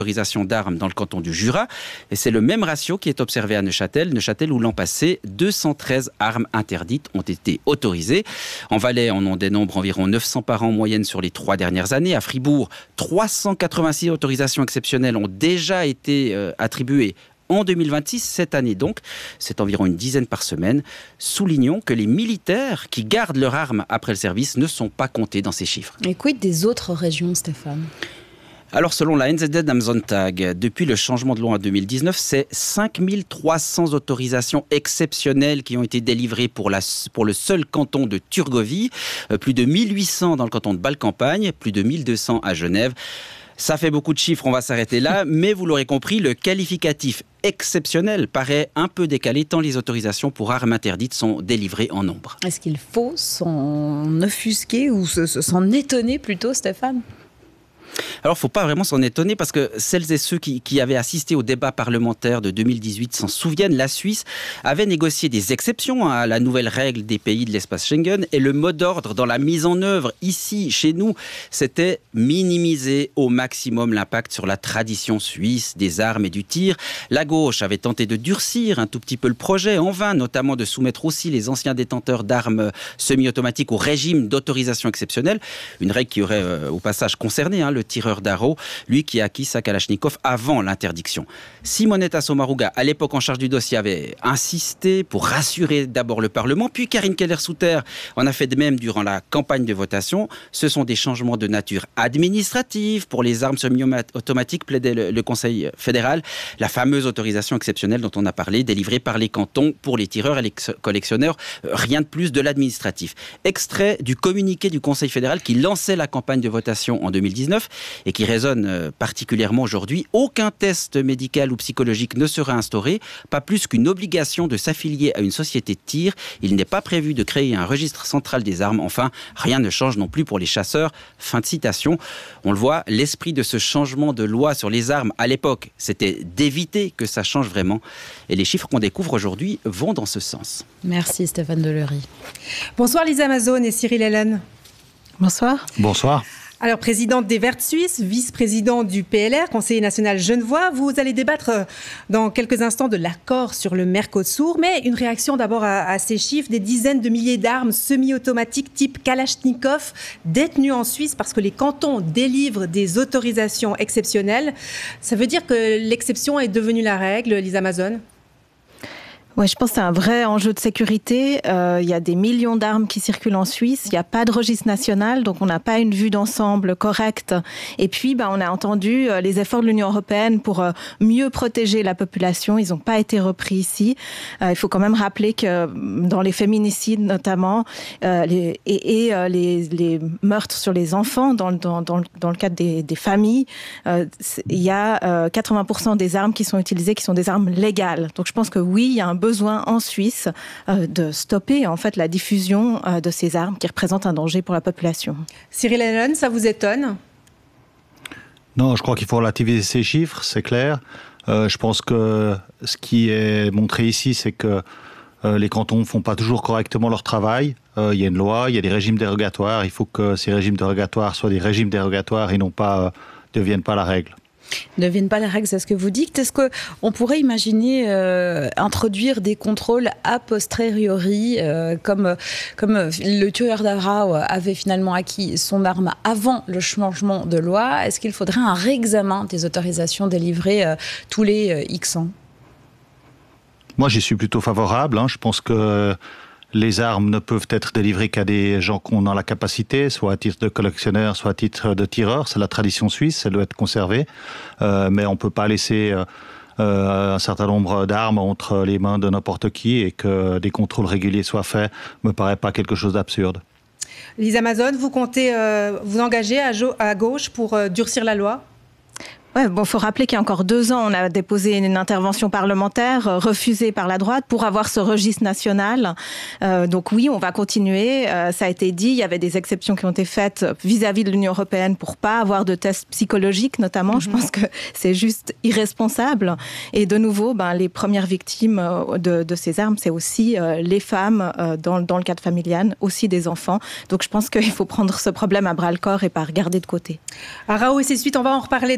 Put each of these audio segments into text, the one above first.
autorisation d'armes dans le canton du Jura. Et c'est le même ratio qui est observé à Neuchâtel. Neuchâtel où l'an passé, 213 armes interdites ont été autorisées. En Valais, on en dénombre environ 900 par an en moyenne sur les 3 dernières années. À Fribourg, 386 autorisations exceptionnelles ont déjà été attribuées en 2026, cette année donc, c'est environ une dizaine par semaine. Soulignons que les militaires qui gardent leurs armes après le service ne sont pas comptés dans ces chiffres. Et quid des autres régions, Stéphane ? Alors selon la NZZ am Sonntag, depuis le changement de loi en 2019, c'est 5300 autorisations exceptionnelles qui ont été délivrées pour le seul canton de Thurgovie, plus de 1800 dans le canton de Bâle-Campagne, plus de 1200 à Genève. Ça fait beaucoup de chiffres, on va s'arrêter là, mais vous l'aurez compris, le qualificatif exceptionnel paraît un peu décalé tant les autorisations pour armes interdites sont délivrées en nombre. Est-ce qu'il faut s'en offusquer ou s'en étonner plutôt, Stéphane ? Alors, il ne faut pas vraiment s'en étonner parce que celles et ceux qui avaient assisté au débat parlementaire de 2018 s'en souviennent. La Suisse avait négocié des exceptions à la nouvelle règle des pays de l'espace Schengen et le mot d'ordre dans la mise en œuvre ici, chez nous, c'était minimiser au maximum l'impact sur la tradition suisse des armes et du tir. La gauche avait tenté de durcir un tout petit peu le projet, en vain, notamment de soumettre aussi les anciens détenteurs d'armes semi-automatiques au régime d'autorisation exceptionnelle. Une règle qui aurait au passage concerné le tireur d'Aro, lui qui a acquis sa Kalachnikov avant l'interdiction. Simonetta Sommaruga, à l'époque en charge du dossier, avait insisté pour rassurer d'abord le Parlement, puis Karine Keller-Souter en a fait de même durant la campagne de votation. Ce sont des changements de nature administrative pour les armes semi-automatiques, plaidait le Conseil fédéral. La fameuse autorisation exceptionnelle dont on a parlé, délivrée par les cantons pour les tireurs et les collectionneurs, rien de plus de l'administratif. Extrait du communiqué du Conseil fédéral qui lançait la campagne de votation en 2019 et qui résonne particulièrement aujourd'hui. Aucun test médical ou psychologique ne sera instauré, pas plus qu'une obligation de s'affilier à une société de tir. Il n'est pas prévu de créer un registre central des armes. Enfin, rien ne change non plus pour les chasseurs. Fin de citation. On le voit, l'esprit de ce changement de loi sur les armes à l'époque, c'était d'éviter que ça change vraiment. Et les chiffres qu'on découvre aujourd'hui vont dans ce sens. Merci Stéphane Deléry. Bonsoir Lisa Amazon et Cyril Hellen. Bonsoir. Bonsoir. Alors, présidente des Verts Suisses, vice-président du PLR, conseiller national genevois, vous allez débattre dans quelques instants de l'accord sur le Mercosur, mais une réaction d'abord à ces chiffres, des dizaines de milliers d'armes semi-automatiques type Kalachnikov détenues en Suisse parce que les cantons délivrent des autorisations exceptionnelles. Ça veut dire que l'exception est devenue la règle, Lisa Amazon ? Oui, je pense que c'est un vrai enjeu de sécurité. Il y a des millions d'armes qui circulent en Suisse. Il n'y a pas de registre national, donc on n'a pas une vue d'ensemble correcte. Et puis, on a entendu les efforts de l'Union européenne pour mieux protéger la population. Ils n'ont pas été repris ici. Il faut quand même rappeler que dans les féminicides notamment, les meurtres sur les enfants, dans le cadre des familles, il y a 80% des armes qui sont utilisées qui sont des armes légales. Donc je pense que oui, il y a un besoin en Suisse de stopper en fait la diffusion de ces armes qui représentent un danger pour la population. Cyril Hellen, ça vous étonne ? Non, je crois qu'il faut relativiser ces chiffres, c'est clair. Je pense que ce qui est montré ici, c'est que les cantons ne font pas toujours correctement leur travail. Il y a une loi, il y a des régimes dérogatoires. Il faut que ces régimes dérogatoires soient des régimes dérogatoires et non pas deviennent pas la règle. Ne deviennent pas la règle, c'est ce que vous dites. Est-ce qu'on pourrait imaginer introduire des contrôles a posteriori, comme le tueur d'Arau avait finalement acquis son arme avant le changement de loi? Est-ce qu'il faudrait un réexamen des autorisations délivrées tous les X ans? Moi, j'y suis plutôt favorable. Je pense que les armes ne peuvent être délivrées qu'à des gens qui en ont la capacité, soit à titre de collectionneur, soit à titre de tireur. C'est la tradition suisse, elle doit être conservée. Mais on ne peut pas laisser un certain nombre d'armes entre les mains de n'importe qui et que des contrôles réguliers soient faits me paraît pas quelque chose d'absurde. Lisa Amazon, vous comptez vous engager à gauche pour durcir la loi ? Ouais, faut rappeler qu'il y a encore 2 ans, on a déposé une intervention parlementaire refusée par la droite pour avoir ce registre national. Donc oui, on va continuer. Ça a été dit, il y avait des exceptions qui ont été faites vis-à-vis de l'Union européenne pour pas avoir de tests psychologiques notamment. Je pense que c'est juste irresponsable. Et de nouveau, les premières victimes de ces armes, c'est aussi les femmes dans le cadre familial, aussi des enfants. Donc je pense qu'il faut prendre ce problème à bras-le-corps et pas regarder de côté. Arau et ses suites, on va en reparler dans quelques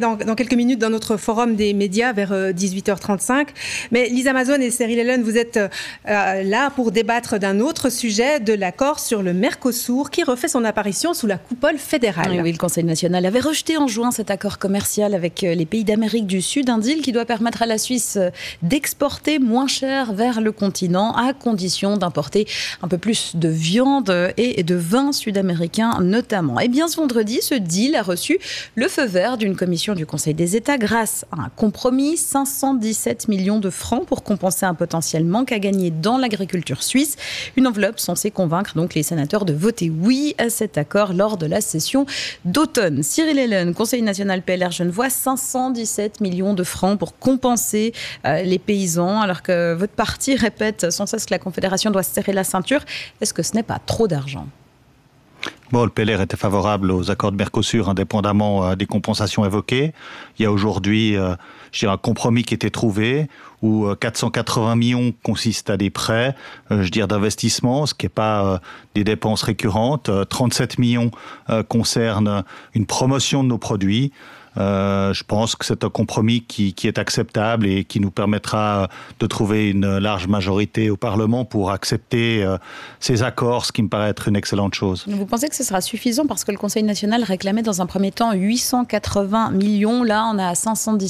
quelques minutes dans notre forum des médias vers 18h35. Mais Lisa Amazone et Cyril Ellen, vous êtes là pour débattre d'un autre sujet, de l'accord sur le Mercosur qui refait son apparition sous la coupole fédérale. Oui, le Conseil national avait rejeté en juin cet accord commercial avec les pays d'Amérique du Sud, un deal qui doit permettre à la Suisse d'exporter moins cher vers le continent à condition d'importer un peu plus de viande et de vin sud-américain notamment. Et bien ce vendredi, ce deal a reçu le feu vert d'une commission du Conseil des États grâce à un compromis, 517 millions de francs pour compenser un potentiel manque à gagner dans l'agriculture suisse. Une enveloppe censée convaincre donc les sénateurs de voter oui à cet accord lors de la session d'automne. Cyril Ellen, Conseil national PLR Genevois, 517 millions de francs pour compenser les paysans, alors que votre parti répète sans cesse que la Confédération doit se serrer la ceinture. Est-ce que ce n'est pas trop d'argent ? Bon, le PLR était favorable aux accords de Mercosur, indépendamment des compensations évoquées. Il y a aujourd'hui un compromis qui était trouvé, où 480 millions consistent à des prêts, d'investissement, ce qui n'est pas des dépenses récurrentes. 37 millions concernent une promotion de nos produits. Je pense que c'est un compromis qui est acceptable et qui nous permettra de trouver une large majorité au Parlement pour accepter ces accords, ce qui me paraît être une excellente chose. Vous pensez que ce sera suffisant parce que le Conseil national réclamait dans un premier temps 880 millions, là on a 517 ?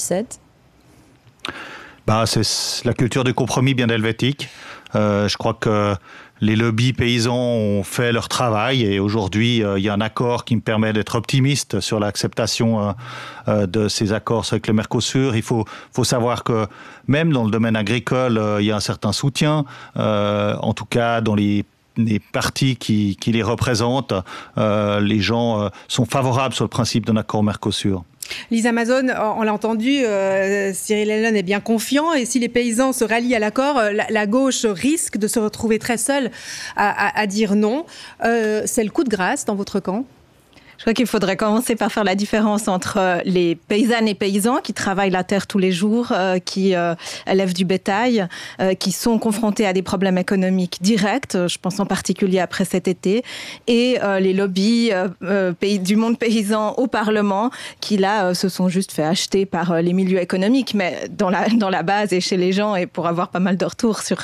C'est la culture du compromis bien helvétique. Je crois que les lobbies paysans ont fait leur travail et aujourd'hui, il y a un accord qui me permet d'être optimiste sur l'acceptation de ces accords avec le Mercosur. Il faut savoir que même dans le domaine agricole, il y a un certain soutien, en tout cas dans les partis qui les représentent. Les gens sont favorables sur le principe d'un accord Mercosur. Lisa Amazone, on l'a entendu, Cyril Ellen est bien confiant et si les paysans se rallient à l'accord, la gauche risque de se retrouver très seule à dire non. C'est le coup de grâce dans votre camp ? Je crois qu'il faudrait commencer par faire la différence entre les paysannes et paysans qui travaillent la terre tous les jours, qui élèvent du bétail, qui sont confrontés à des problèmes économiques directs, je pense en particulier après cet été, et les lobbies du monde paysan au Parlement qui là se sont juste fait acheter par les milieux économiques, mais dans la base et chez les gens, et pour avoir pas mal de retours sur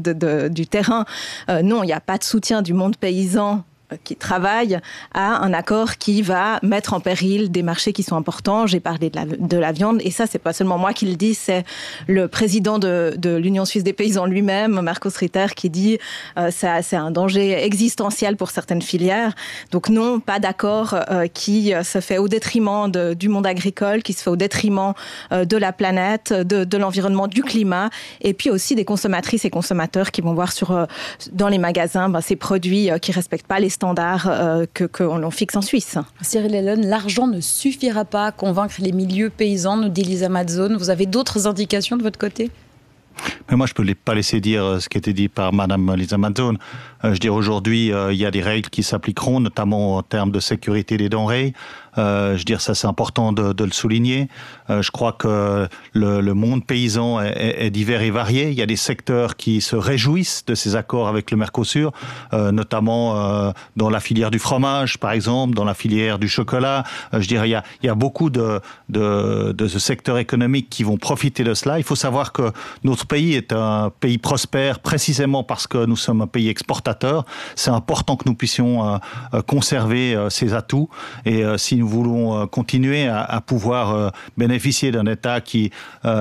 du terrain, non, il n'y a pas de soutien du monde paysan qui travaille à un accord qui va mettre en péril des marchés qui sont importants. J'ai parlé de la viande, et ça, c'est pas seulement moi qui le dis, c'est le président de l'Union suisse des paysans lui-même, Marcos Ritter, qui dit c'est un danger existentiel pour certaines filières. Donc non, pas d'accord qui se fait au détriment du monde agricole, qui se fait au détriment de la planète, de l'environnement, du climat, et puis aussi des consommatrices et consommateurs qui vont voir dans les magasins ces produits qui respectent pas les standards qu'on fixe en Suisse. Cyril Ellen, l'argent ne suffira pas à convaincre les milieux paysans, nous dit Lisa Amazone. Vous avez d'autres indications de votre côté ? Mais moi, je ne peux pas laisser dire ce qui a été dit par Madame Lisa Amazone. Aujourd'hui, il y a des règles qui s'appliqueront, notamment en termes de sécurité des denrées. Ça, c'est important de le souligner. Je crois que le monde paysan est divers et varié. Il y a des secteurs qui se réjouissent de ces accords avec le Mercosur, notamment dans la filière du fromage, par exemple, dans la filière du chocolat. Il y a beaucoup de ce secteur économique qui vont profiter de cela. Il faut savoir que notre pays est un pays prospère précisément parce que nous sommes un pays exportateur. C'est important que nous puissions conserver ces atouts, et si nous voulons continuer à pouvoir bénéficier d'un État qui,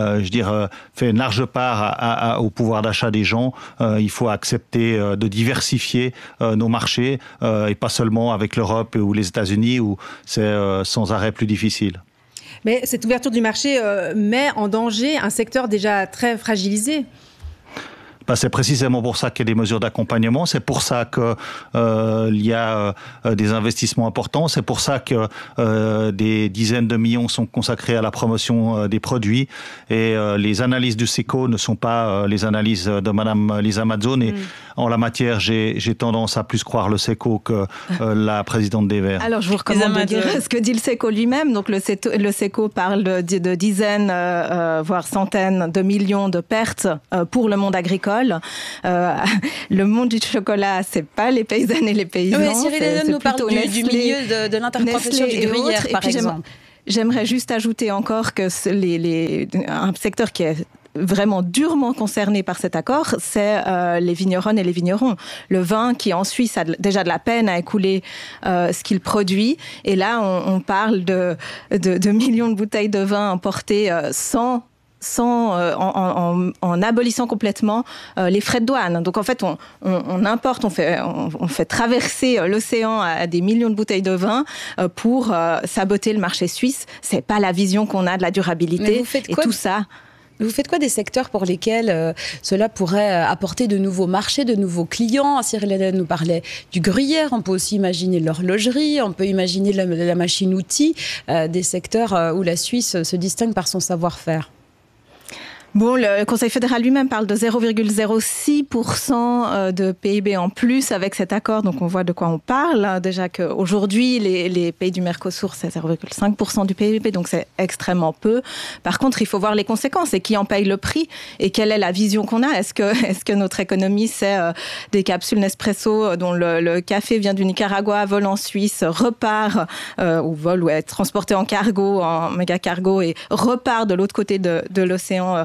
fait une large part au pouvoir d'achat des gens, il faut accepter de diversifier nos marchés, et pas seulement avec l'Europe ou les États-Unis où c'est sans arrêt plus difficile. Mais cette ouverture du marché met en danger un secteur déjà très fragilisé. C'est précisément pour ça qu'il y a des mesures d'accompagnement, c'est pour ça qu'il y a des investissements importants, c'est pour ça que des dizaines de millions sont consacrés à la promotion des produits, et les analyses du SECO ne sont pas les analyses de Madame Lisa Amazone, et en la matière, j'ai tendance à plus croire le SECO que la présidente des Verts. Alors je vous recommande de dire ce que dit le SECO lui-même. Donc le SECO parle de dizaines, voire centaines de millions de pertes pour le monde agricole. Le monde du chocolat, c'est pas les paysannes et les paysans. Oui, Cyril Ellen nous parle du milieu de l'interprofession du gruyère, par exemple. j'aimerais juste ajouter encore que un secteur qui est vraiment durement concerné par cet accord, c'est les vigneronnes et les vignerons. Le vin qui en Suisse a déjà de la peine à écouler ce qu'il produit. Et là, on parle de millions de bouteilles de vin importées en abolissant complètement les frais de douane. Donc en fait, on importe, on fait traverser l'océan à des millions de bouteilles de vin pour saboter le marché suisse. C'est pas la vision qu'on a de la durabilité. Et tout ça. Vous faites quoi des secteurs pour lesquels cela pourrait apporter de nouveaux marchés, de nouveaux clients? Cyril Hellenen nous parlait du gruyère, on peut aussi imaginer l'horlogerie, on peut imaginer la machine-outil, des secteurs où la Suisse se distingue par son savoir-faire. Bon, le Conseil fédéral lui-même parle de 0,06% de PIB en plus avec cet accord, donc on voit de quoi on parle. Déjà qu'aujourd'hui, les pays du Mercosur, c'est 0,5% du PIB, donc c'est extrêmement peu. Par contre, il faut voir les conséquences et qui en paye le prix et quelle est la vision qu'on a. Est-ce que notre économie, c'est des capsules Nespresso dont le café vient du Nicaragua, vole en Suisse, repart, ou vole ou est transporté en cargo, en méga cargo et repart de l'autre côté de l'océan,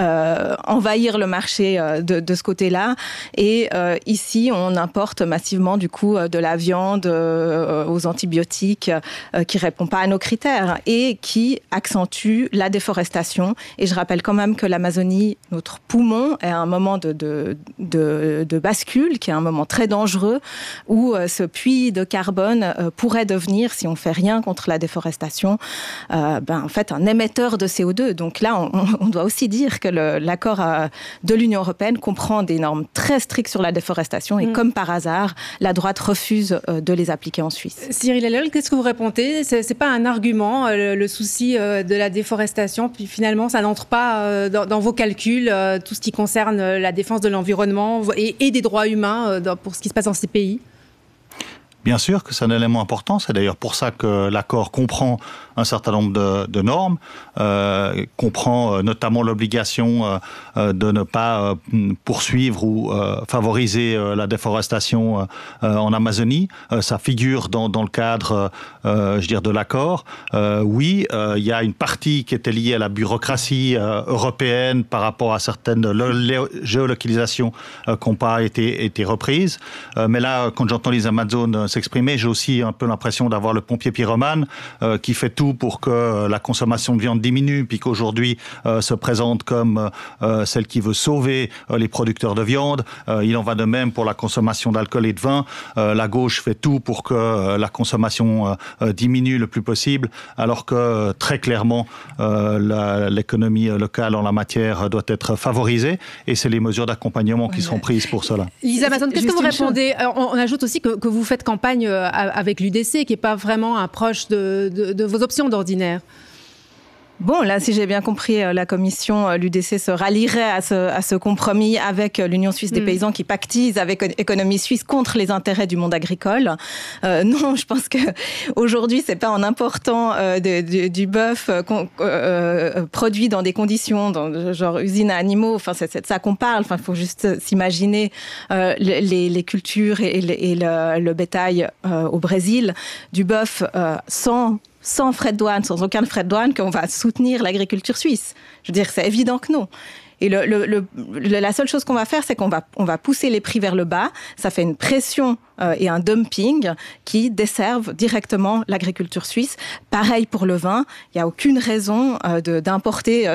envahir le marché de ce côté-là. Et ici, on importe massivement du coup de la viande aux antibiotiques qui répond pas à nos critères et qui accentue la déforestation. Et je rappelle quand même que l'Amazonie, notre poumon, est un moment de bascule, qui est un moment très dangereux, où ce puits de carbone pourrait devenir, si on fait rien contre la déforestation, en fait un émetteur de CO2. Donc là, on doit aussi dire que l'accord de l'Union européenne comprend des normes très strictes sur la déforestation et comme par hasard, la droite refuse de les appliquer en Suisse. Cyril Hellenen, qu'est-ce que vous répondez? C'est pas un argument, le souci de la déforestation, puis finalement ça n'entre pas dans vos calculs, tout ce qui concerne la défense de l'environnement et des droits humains pour ce qui se passe dans ces pays? Bien sûr que c'est un élément important, c'est d'ailleurs pour ça que l'accord comprend un certain nombre de normes, comprend notamment l'obligation de ne pas poursuivre ou favoriser la déforestation en Amazonie. Ça figure dans le cadre, de l'accord. Oui, il y a une partie qui était liée à la bureaucratie européenne par rapport à certaines géolocalisations qui n'ont pas été reprises. Mais là, quand j'entends les Amazones s'exprimer, j'ai aussi un peu l'impression d'avoir le pompier pyromane qui fait tout pour que la consommation de viande diminue, puis qu'aujourd'hui se présente comme celle qui veut sauver les producteurs de viande. Il en va de même pour la consommation d'alcool et de vin. La gauche fait tout pour que la consommation diminue le plus possible, alors que très clairement l'économie locale en la matière doit être favorisée, et c'est les mesures d'accompagnement qui seront prises pour cela. Lisa Amazon, qu'est-ce que vous répondez? On ajoute aussi que vous faites campagne avec l'UDC, qui n'est pas vraiment un proche de vos options d'ordinaire. Bon, là, si j'ai bien compris, la commission, l'UDC se rallierait à ce compromis avec l'Union suisse des paysans qui pactise avec économie suisse contre les intérêts du monde agricole. Non, je pense que aujourd'hui, c'est pas en important du bœuf produit dans des conditions, genre usine à animaux. Enfin, c'est de ça qu'on parle. Enfin, il faut juste s'imaginer les cultures et le bétail au Brésil, du bœuf sans frais de douane, sans aucun frais de douane, qu'on va soutenir l'agriculture suisse. Je veux dire, c'est évident que non. Et la seule chose qu'on va faire, c'est qu'on va pousser les prix vers le bas. Ça fait une pression et un dumping qui desservent directement l'agriculture suisse. Pareil pour le vin. Il n'y a aucune raison d'importer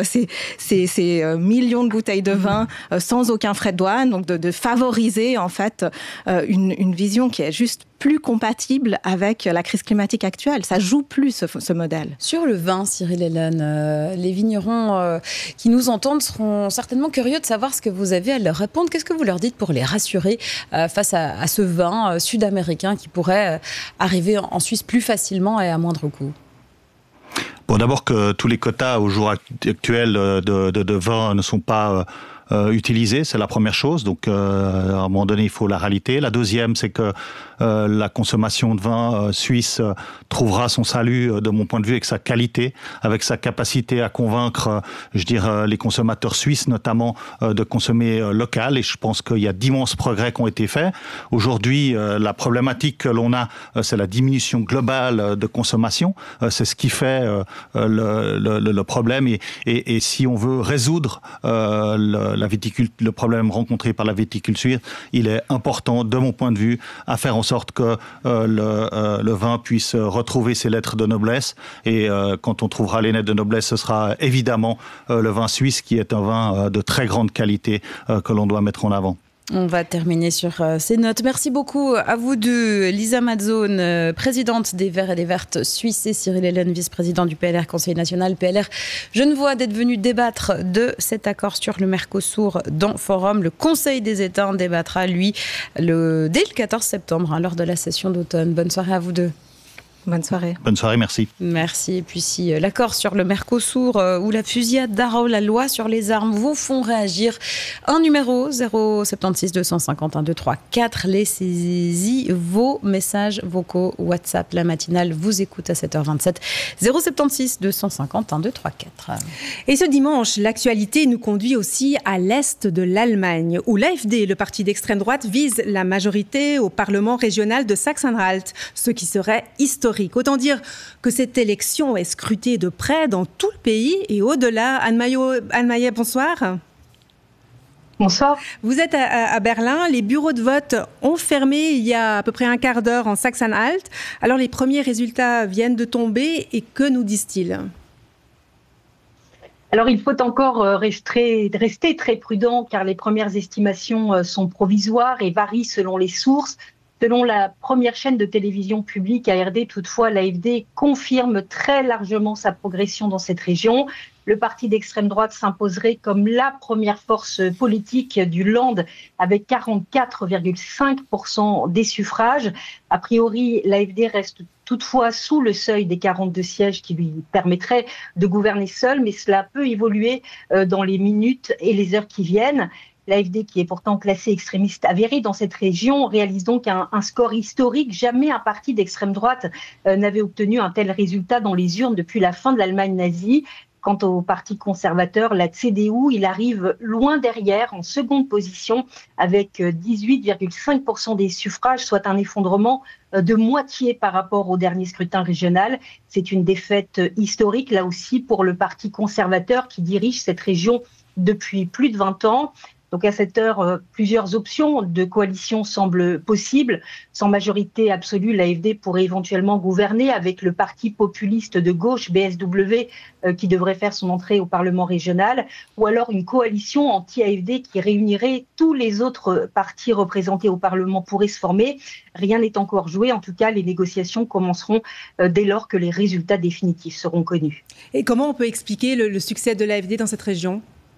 ces millions de bouteilles de vin sans aucun frais de douane. Donc de favoriser en fait une vision qui est juste plus compatible avec la crise climatique actuelle. Ça joue plus ce modèle. Sur le vin, Cyril Hellenen, les vignerons qui nous entendent seront certainement curieux de savoir ce que vous avez à leur répondre. Qu'est-ce que vous leur dites pour les rassurer face à ce vin sud-américain qui pourrait arriver en Suisse plus facilement et à moindre coût? Bon, d'abord que tous les quotas au jour actuel de vin ne sont pas utilisé. C'est la première chose. Donc, à un moment donné, il faut la réalité. La deuxième, c'est que la consommation de vin suisse trouvera son salut, de mon point de vue, avec sa qualité, avec sa capacité à convaincre, les consommateurs suisses, notamment, de consommer local. Et je pense qu'il y a d'immenses progrès qui ont été faits. Aujourd'hui, la problématique que l'on a, c'est la diminution globale de consommation. C'est ce qui fait le problème. Et si on veut résoudre le problème rencontré par la viticulture, il est important, de mon point de vue, à faire en sorte que le vin puisse retrouver ses lettres de noblesse. Et quand on trouvera les lettres de noblesse, ce sera évidemment le vin suisse, qui est un vin de très grande qualité que l'on doit mettre en avant. On va terminer sur ces notes. Merci beaucoup à vous deux, Lisa Mazzone, présidente des Verts et des Vertes suisses, et Cyril Hélène, vice-président du PLR, Conseil national PLR Genevois, d'être venus débattre de cet accord sur le Mercosur dans Forum. Le Conseil des États en débattra, lui, dès le 14 septembre, lors de la session d'automne. Bonne soirée à vous deux. Bonne soirée. Bonne soirée, merci. Merci. Et puis si l'accord sur le Mercosur ou la fusillade d'Arao, la loi sur les armes, vous font réagir, un numéro 076 250 1234. Laissez-y vos messages vocaux WhatsApp. La matinale vous écoute à 7h27. 076 250 1234. Et ce dimanche, l'actualité nous conduit aussi à l'est de l'Allemagne, où l'AfD, le parti d'extrême droite, vise la majorité au Parlement régional de Saxe-Anhalt, ce qui serait historique. Autant dire que cette élection est scrutée de près dans tout le pays et au-delà. Anne Maillet, bonsoir. Bonsoir. Vous êtes à Berlin. Les bureaux de vote ont fermé il y a à peu près un quart d'heure en Saxe-Anhalt. Alors les premiers résultats viennent de tomber et que nous disent-ils ? Alors il faut encore rester très prudent, car les premières estimations sont provisoires et varient selon les sources. Selon la première chaîne de télévision publique ARD, toutefois, l'AfD confirme très largement sa progression dans cette région. Le parti d'extrême droite s'imposerait comme la première force politique du Land avec 44,5% des suffrages. A priori, l'AfD reste toutefois sous le seuil des 42 sièges qui lui permettraient de gouverner seul, mais cela peut évoluer dans les minutes et les heures qui viennent. L'AfD, qui est pourtant classée extrémiste avérée dans cette région, réalise donc un score historique. Jamais un parti d'extrême droite n'avait obtenu un tel résultat dans les urnes depuis la fin de l'Allemagne nazie. Quant au parti conservateur, la CDU, il arrive loin derrière, en seconde position, avec 18,5% des suffrages, soit un effondrement de moitié par rapport au dernier scrutin régional. C'est une défaite historique, là aussi, pour le parti conservateur qui dirige cette région depuis plus de 20 ans. Donc à cette heure, plusieurs options de coalition semblent possibles. Sans majorité absolue, l'AfD pourrait éventuellement gouverner avec le parti populiste de gauche, BSW, qui devrait faire son entrée au Parlement régional, ou alors une coalition anti-AfD qui réunirait tous les autres partis représentés au Parlement pourrait se former. Rien n'est encore joué. En tout cas, les négociations commenceront dès lors que les résultats définitifs seront connus. Et comment on peut expliquer le succès de l'AfD dans cette région ?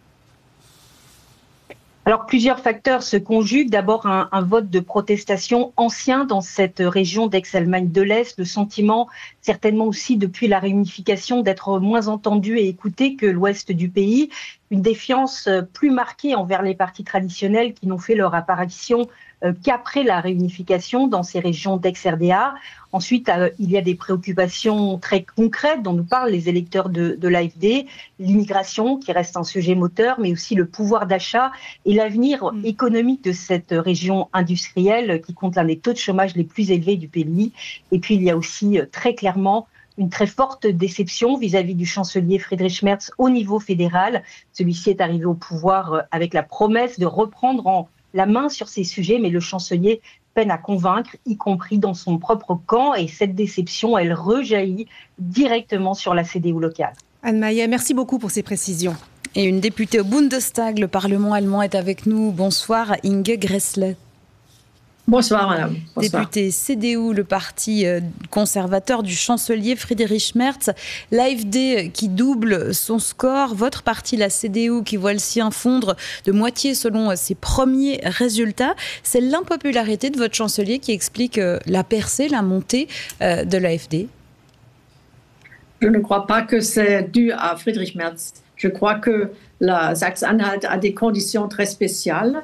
Alors, plusieurs facteurs se conjuguent. D'abord, un vote de protestation ancien dans cette région d'ex-Allemagne de l'Est. Le sentiment, certainement aussi depuis la réunification, d'être moins entendu et écouté que l'ouest du pays. Une défiance plus marquée envers les partis traditionnels qui n'ont fait leur apparition qu'après la réunification dans ces régions d'ex-RDA. Ensuite, il y a des préoccupations très concrètes dont nous parlent les électeurs de l'AfD, l'immigration qui reste un sujet moteur, mais aussi le pouvoir d'achat et l'avenir économique de cette région industrielle qui compte l'un des taux de chômage les plus élevés du pays. Et puis, il y a aussi très clairement une très forte déception vis-à-vis du chancelier Friedrich Merz au niveau fédéral. Celui-ci est arrivé au pouvoir avec la promesse de reprendre la main sur ces sujets, mais le chancelier peine à convaincre, y compris dans son propre camp. Et cette déception, elle rejaillit directement sur la CDU locale. Anne Maillet, merci beaucoup pour ces précisions. Et une députée au Bundestag, le Parlement allemand, est avec nous. Bonsoir, Inge Gressle. Bonsoir, madame. Bonsoir. Député CDU, le parti conservateur du chancelier Friedrich Merz. L'AfD qui double son score. Votre parti, la CDU, qui voit le sien fondre de moitié selon ses premiers résultats. C'est l'impopularité de votre chancelier qui explique la percée, la montée de l'AfD. Je ne crois pas que c'est dû à Friedrich Merz. Je crois que la Sachsen-Anhalt a des conditions très spéciales,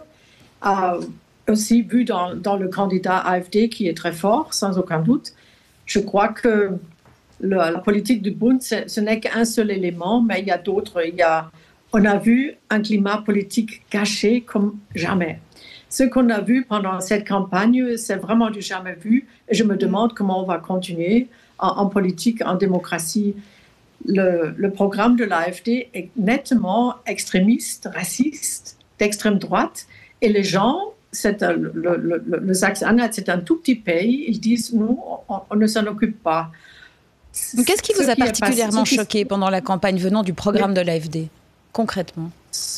aussi vu dans le candidat AfD qui est très fort, sans aucun doute. Je crois que la politique du Bund, ce n'est qu'un seul élément, mais il y a d'autres. On a vu un climat politique caché comme jamais. Ce qu'on a vu pendant cette campagne, c'est vraiment du jamais vu. Et je me demande comment on va continuer en politique, en démocratie. Le programme de l'AfD est nettement extrémiste, raciste, d'extrême droite. Et les gens, le Sachsen-Anhalt, c'est un tout petit pays. Ils disent, nous, on ne s'en occupe pas. Qu'est-ce qui vous a particulièrement choqué pendant la campagne venant du programme de l'AfD, concrètement?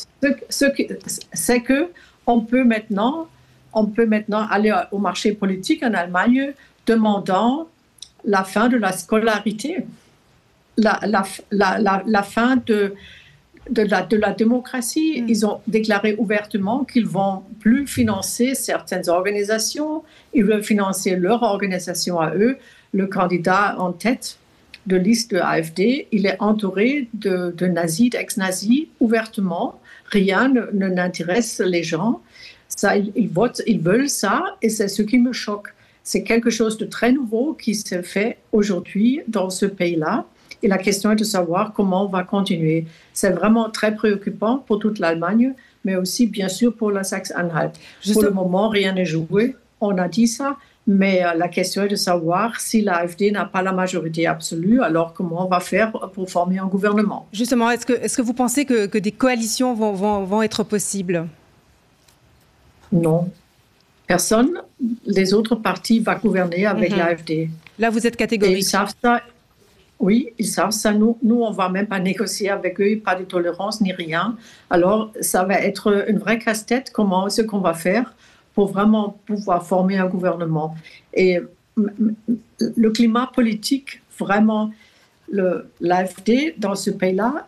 C'est que on peut maintenant aller au marché politique en Allemagne demandant la fin de la scolarité, la fin de la démocratie. Ils ont déclaré ouvertement qu'ils ne vont plus financer certaines organisations, ils veulent financer leur organisation à eux. Le candidat en tête de liste de AfD, il est entouré de nazis, d'ex-nazis, ouvertement. Rien n'intéresse les gens. Ça, ils votent, ils veulent ça, et c'est ce qui me choque. C'est quelque chose de très nouveau qui se fait aujourd'hui dans ce pays-là. Et la question est de savoir comment on va continuer. C'est vraiment très préoccupant pour toute l'Allemagne, mais aussi, bien sûr, pour la Sachsen-Anhalt. Pour le moment, rien n'est joué. On a dit ça. Mais la question est de savoir si l'AfD n'a pas la majorité absolue, alors comment on va faire pour former un gouvernement. Justement, est-ce que vous pensez que des coalitions vont être possibles? Non. Personne, les autres partis vont gouverner avec l'AfD. Là, vous êtes catégorique. Et ils savent ça. Oui, ils savent ça. Nous, on ne va même pas négocier avec eux, pas de tolérance ni rien. Alors, ça va être une vraie casse-tête, ce qu'on va faire pour vraiment pouvoir former un gouvernement. Et le climat politique, vraiment, l'AfD, dans ce pays-là,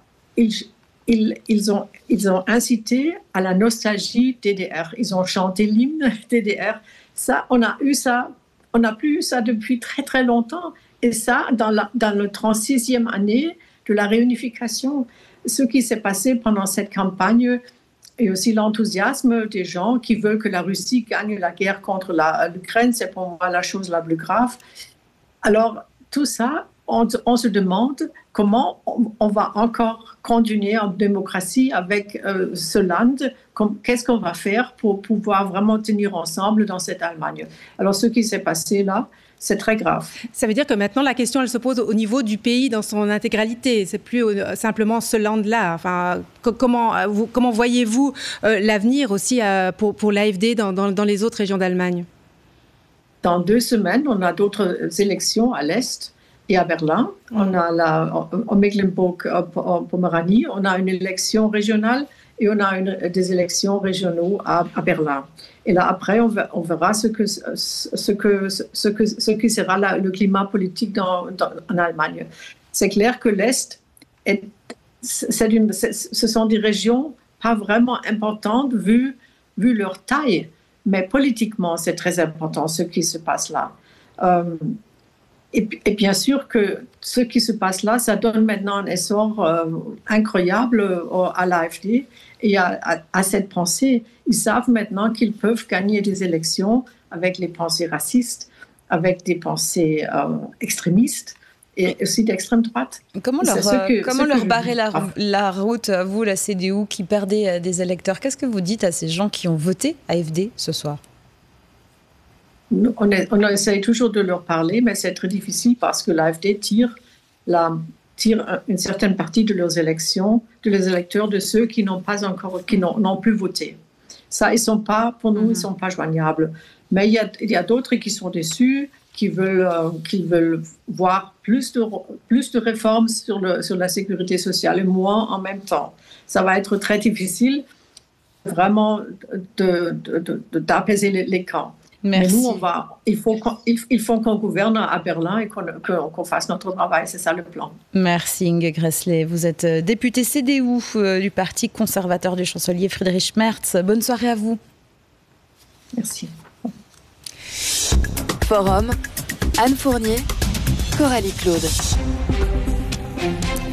ils ont incité à la nostalgie DDR. Ils ont chanté l'hymne DDR. Ça, on n'a plus eu ça depuis très, très longtemps. Et ça, dans la 36e année de la réunification, ce qui s'est passé pendant cette campagne, et aussi l'enthousiasme des gens qui veulent que la Russie gagne la guerre contre l'Ukraine, c'est pour moi la chose la plus grave. Alors, tout ça, on se demande comment on va encore continuer en démocratie avec ce land. Qu'est-ce qu'on va faire pour pouvoir vraiment tenir ensemble dans cette Allemagne? Alors, ce qui s'est passé là, c'est très grave. Ça veut dire que maintenant, la question, elle se pose au niveau du pays dans son intégralité. C'est plus simplement ce land-là. Enfin, comment voyez-vous l'avenir aussi pour l'AfD dans les autres régions d'Allemagne? Dans 2 semaines, on a d'autres élections à l'Est et à Berlin. On a en Mecklenburg, en Poméranie, on a une élection régionale et on a des élections régionales à Berlin. Et là, après, on verra ce qui sera le climat politique en Allemagne. C'est clair que l'Est, ce sont des régions pas vraiment importantes vu leur taille, mais politiquement, c'est très important ce qui se passe là. Et bien sûr que ce qui se passe là, ça donne maintenant un essor incroyable à l'AfD et à cette pensée. Ils savent maintenant qu'ils peuvent gagner des élections avec les pensées racistes, avec des pensées extrémistes et aussi d'extrême droite. Comment leur barrer la route, à vous, la CDU, qui perdait des électeurs? Qu'est-ce que vous dites à ces gens qui ont voté AfD ce soir? On essaie toujours de leur parler, mais c'est très difficile parce que l'AfD tire une certaine partie de leurs élections, de les électeurs de ceux qui n'ont plus voté. Ça, pour nous, ils ne sont pas joignables. Mais il y a d'autres qui sont déçus, qui veulent voir plus de réformes sur la sécurité sociale et moins en même temps. Ça va être très difficile, vraiment, d'apaiser les camps. Merci. Mais nous, il faut qu'on gouverne à Berlin et qu'on fasse notre travail. C'est ça le plan. Merci Inge Gressle. Vous êtes députée CDU du Parti conservateur du chancelier Friedrich Merz. Bonne soirée à vous. Merci. Forum, Anne Fournier, Coralie Claude.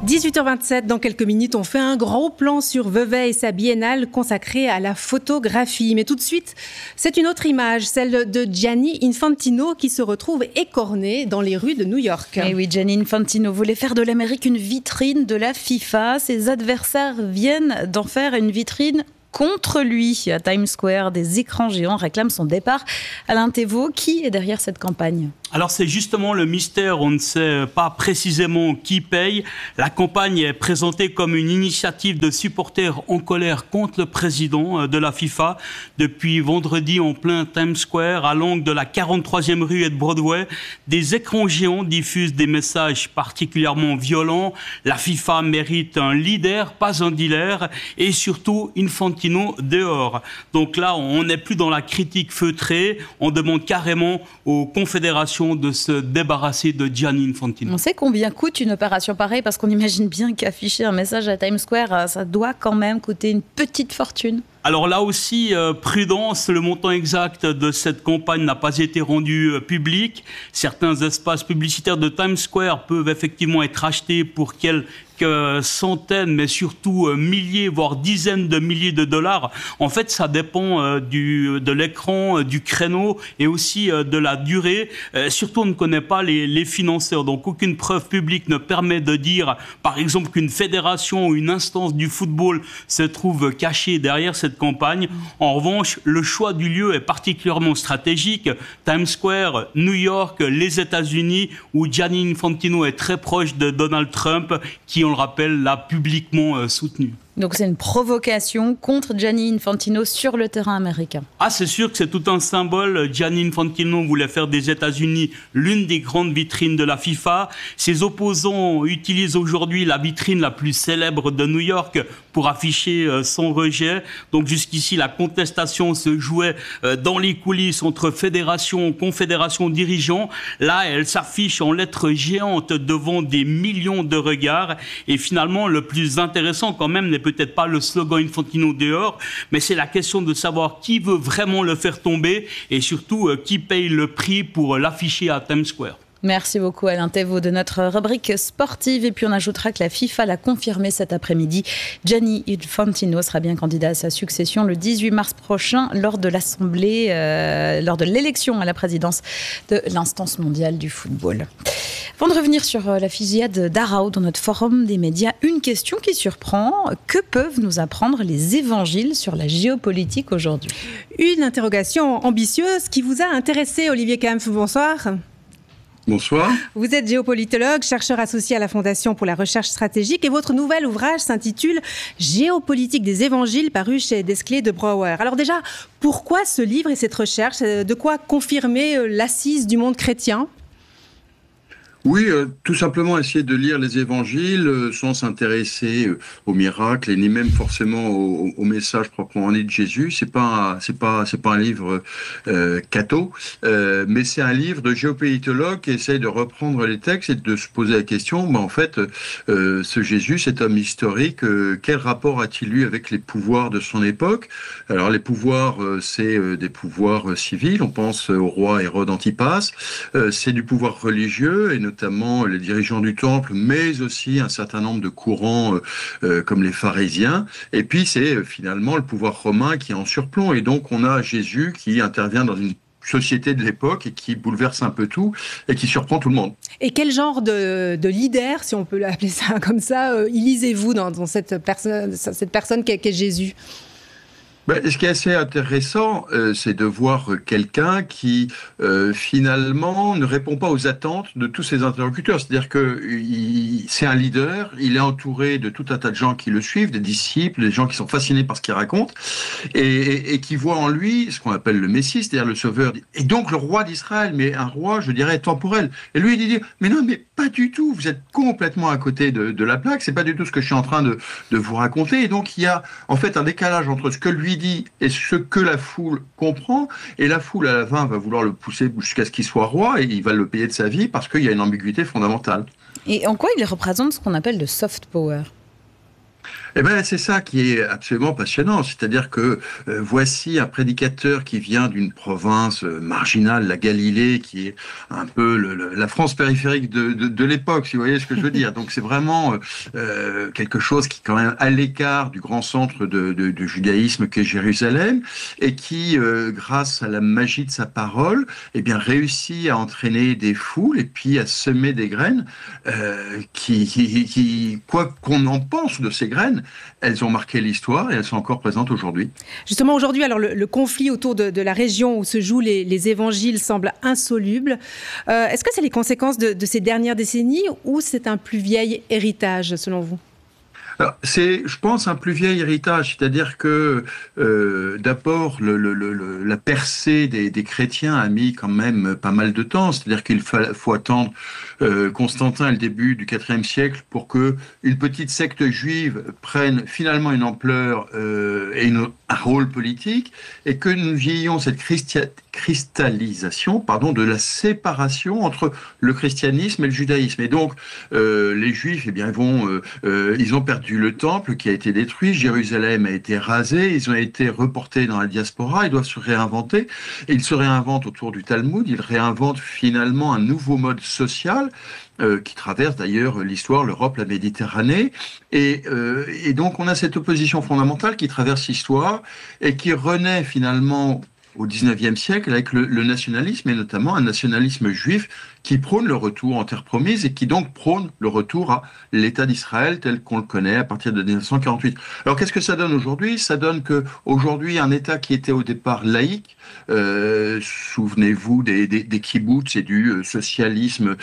18h27, dans quelques minutes, on fait un gros plan sur Vevey et sa biennale consacrée à la photographie. Mais tout de suite, c'est une autre image, celle de Gianni Infantino qui se retrouve écorné dans les rues de New York. Et oui, Gianni Infantino voulait faire de l'Amérique une vitrine de la FIFA. Ses adversaires viennent d'en faire une vitrine contre lui. À Times Square, des écrans géants réclament son départ. Alain Thévault, qui est derrière cette campagne ? Alors c'est justement le mystère, on ne sait pas précisément qui paye. La campagne est présentée comme une initiative de supporters en colère contre le président de la FIFA. Depuis vendredi, en plein Times Square, à l'angle de la 43e rue et de Broadway, des écrans géants diffusent des messages particulièrement violents. La FIFA mérite un leader, pas un dealer, et surtout Infantino dehors. Donc là, on n'est plus dans la critique feutrée, on demande carrément aux confédérations de se débarrasser de Gianni Infantino. On sait combien coûte une opération pareille, parce qu'on imagine bien qu'afficher un message à Times Square, ça doit quand même coûter une petite fortune. Alors là aussi, prudence, le montant exact de cette campagne n'a pas été rendu public. Certains espaces publicitaires de Times Square peuvent effectivement être achetés pour quelques centaines, mais surtout milliers, voire dizaines de milliers de dollars. En fait, ça dépend de l'écran, du créneau et aussi de la durée. Surtout, on ne connaît pas les financeurs. Donc, aucune preuve publique ne permet de dire, par exemple, qu'une fédération ou une instance du football se trouve cachée derrière cette campagne. En revanche, le choix du lieu est particulièrement stratégique. Times Square, New York, les États-Unis, où Gianni Infantino est très proche de Donald Trump, qui, on le rappelle, l'a publiquement soutenu. Donc c'est une provocation contre Gianni Infantino sur le terrain américain. Ah, c'est sûr que c'est tout un symbole. Gianni Infantino voulait faire des États-Unis l'une des grandes vitrines de la FIFA. Ses opposants utilisent aujourd'hui la vitrine la plus célèbre de New York pour afficher son rejet. Donc jusqu'ici, la contestation se jouait dans les coulisses entre fédérations, confédérations, dirigeants. Là, elle s'affiche en lettres géantes devant des millions de regards. Et finalement, le plus intéressant quand même n'est peut-être pas le slogan Infantino dehors, mais c'est la question de savoir qui veut vraiment le faire tomber et surtout qui paye le prix pour l'afficher à Times Square. Merci beaucoup Alain Thévault de notre rubrique sportive. Et puis on ajoutera que la FIFA l'a confirmé cet après-midi. Gianni Infantino sera bien candidat à sa succession le 18 mars prochain lors de l'Assemblée, lors de l'élection à la présidence de l'instance mondiale du football. Avant de revenir sur la fusillade d'Arao dans notre forum des médias, une question qui surprend. Que peuvent nous apprendre les évangiles sur la géopolitique aujourd'hui ? Une interrogation ambitieuse qui vous a intéressé, Olivier Kampf. Bonsoir. Bonsoir. Vous êtes géopolitologue, chercheur associé à la Fondation pour la recherche stratégique et votre nouvel ouvrage s'intitule « Géopolitique des évangiles » paru chez Desclée de Brouwer. Alors déjà, pourquoi ce livre et cette recherche ? De quoi confirmer l'assise du monde chrétien ? Oui, tout simplement essayer de lire les évangiles sans s'intéresser aux miracles et ni même forcément au message proprement dit de Jésus. C'est pas un livre catho, mais c'est un livre de géopolitologue qui essaye de reprendre les textes et de se poser la question, en fait, ce Jésus, cet homme historique, quel rapport a-t-il eu avec les pouvoirs de son époque ? Alors les pouvoirs, c'est des pouvoirs civils, on pense au roi Hérode Antipas, c'est du pouvoir religieux et notamment les dirigeants du temple, mais aussi un certain nombre de courants comme les pharisiens. Et puis c'est finalement le pouvoir romain qui est en surplomb. Et donc on a Jésus qui intervient dans une société de l'époque et qui bouleverse un peu tout et qui surprend tout le monde. Et quel genre de leader, si on peut l'appeler ça comme ça, lisez-vous dans cette personne qu'est Jésus ? Ce qui est assez intéressant, c'est de voir quelqu'un qui, finalement, ne répond pas aux attentes de tous ses interlocuteurs. C'est-à-dire que c'est un leader, il est entouré de tout un tas de gens qui le suivent, des disciples, des gens qui sont fascinés par ce qu'il raconte, et qui voient en lui ce qu'on appelle le Messie, c'est-à-dire le Sauveur, et donc le roi d'Israël, mais un roi, je dirais, temporel. Et lui, il dit, mais non, mais pas du tout, vous êtes complètement à côté de la plaque, c'est pas du tout ce que je suis en train de vous raconter. Et donc, il y a en fait un décalage entre ce que lui dit et ce que la foule comprend, et la foule à la fin va vouloir le pousser jusqu'à ce qu'il soit roi, et il va le payer de sa vie parce qu'il y a une ambiguïté fondamentale. Et en quoi il représente ce qu'on appelle le soft power ? Eh ben, c'est ça qui est absolument passionnant. C'est-à-dire que voici un prédicateur qui vient d'une province marginale, la Galilée, qui est un peu la France périphérique de l'époque, si vous voyez ce que je veux dire. Donc c'est vraiment quelque chose qui est quand même à l'écart du grand centre du judaïsme qu'est Jérusalem, et qui, grâce à la magie de sa parole, eh bien, réussit à entraîner des foules et puis à semer des graines qui, quoi qu'on en pense de ces graines, elles ont marqué l'histoire et elles sont encore présentes aujourd'hui. Justement, aujourd'hui, alors le conflit autour de la région où se jouent les évangiles semble insoluble. Est-ce que c'est les conséquences de ces dernières décennies ou c'est un plus vieil héritage, selon vous ? Alors, c'est, je pense, un plus vieil héritage, c'est-à-dire que d'abord la percée des chrétiens a mis quand même pas mal de temps, c'est-à-dire qu'il faut attendre Constantin et le début du IVe siècle pour que une petite secte juive prenne finalement une ampleur et un rôle politique, et que nous ayons cette cristallisation, de la séparation entre le christianisme et le judaïsme. Et donc les Juifs, eh bien, ils ont perdu le temple qui a été détruit, Jérusalem a été rasée, ils ont été reportés dans la diaspora, ils doivent se réinventer, et ils se réinventent autour du Talmud, ils réinventent finalement un nouveau mode social qui traverse d'ailleurs l'histoire, l'Europe, la Méditerranée, et donc on a cette opposition fondamentale qui traverse l'histoire et qui renaît finalement au XIXe siècle avec le nationalisme, et notamment un nationalisme juif qui prône le retour en terre promise et qui donc prône le retour à l'État d'Israël tel qu'on le connaît à partir de 1948. Alors qu'est-ce que ça donne aujourd'hui ? Ça donne que aujourd'hui un État qui était au départ laïque, souvenez-vous des kibboutz et du socialisme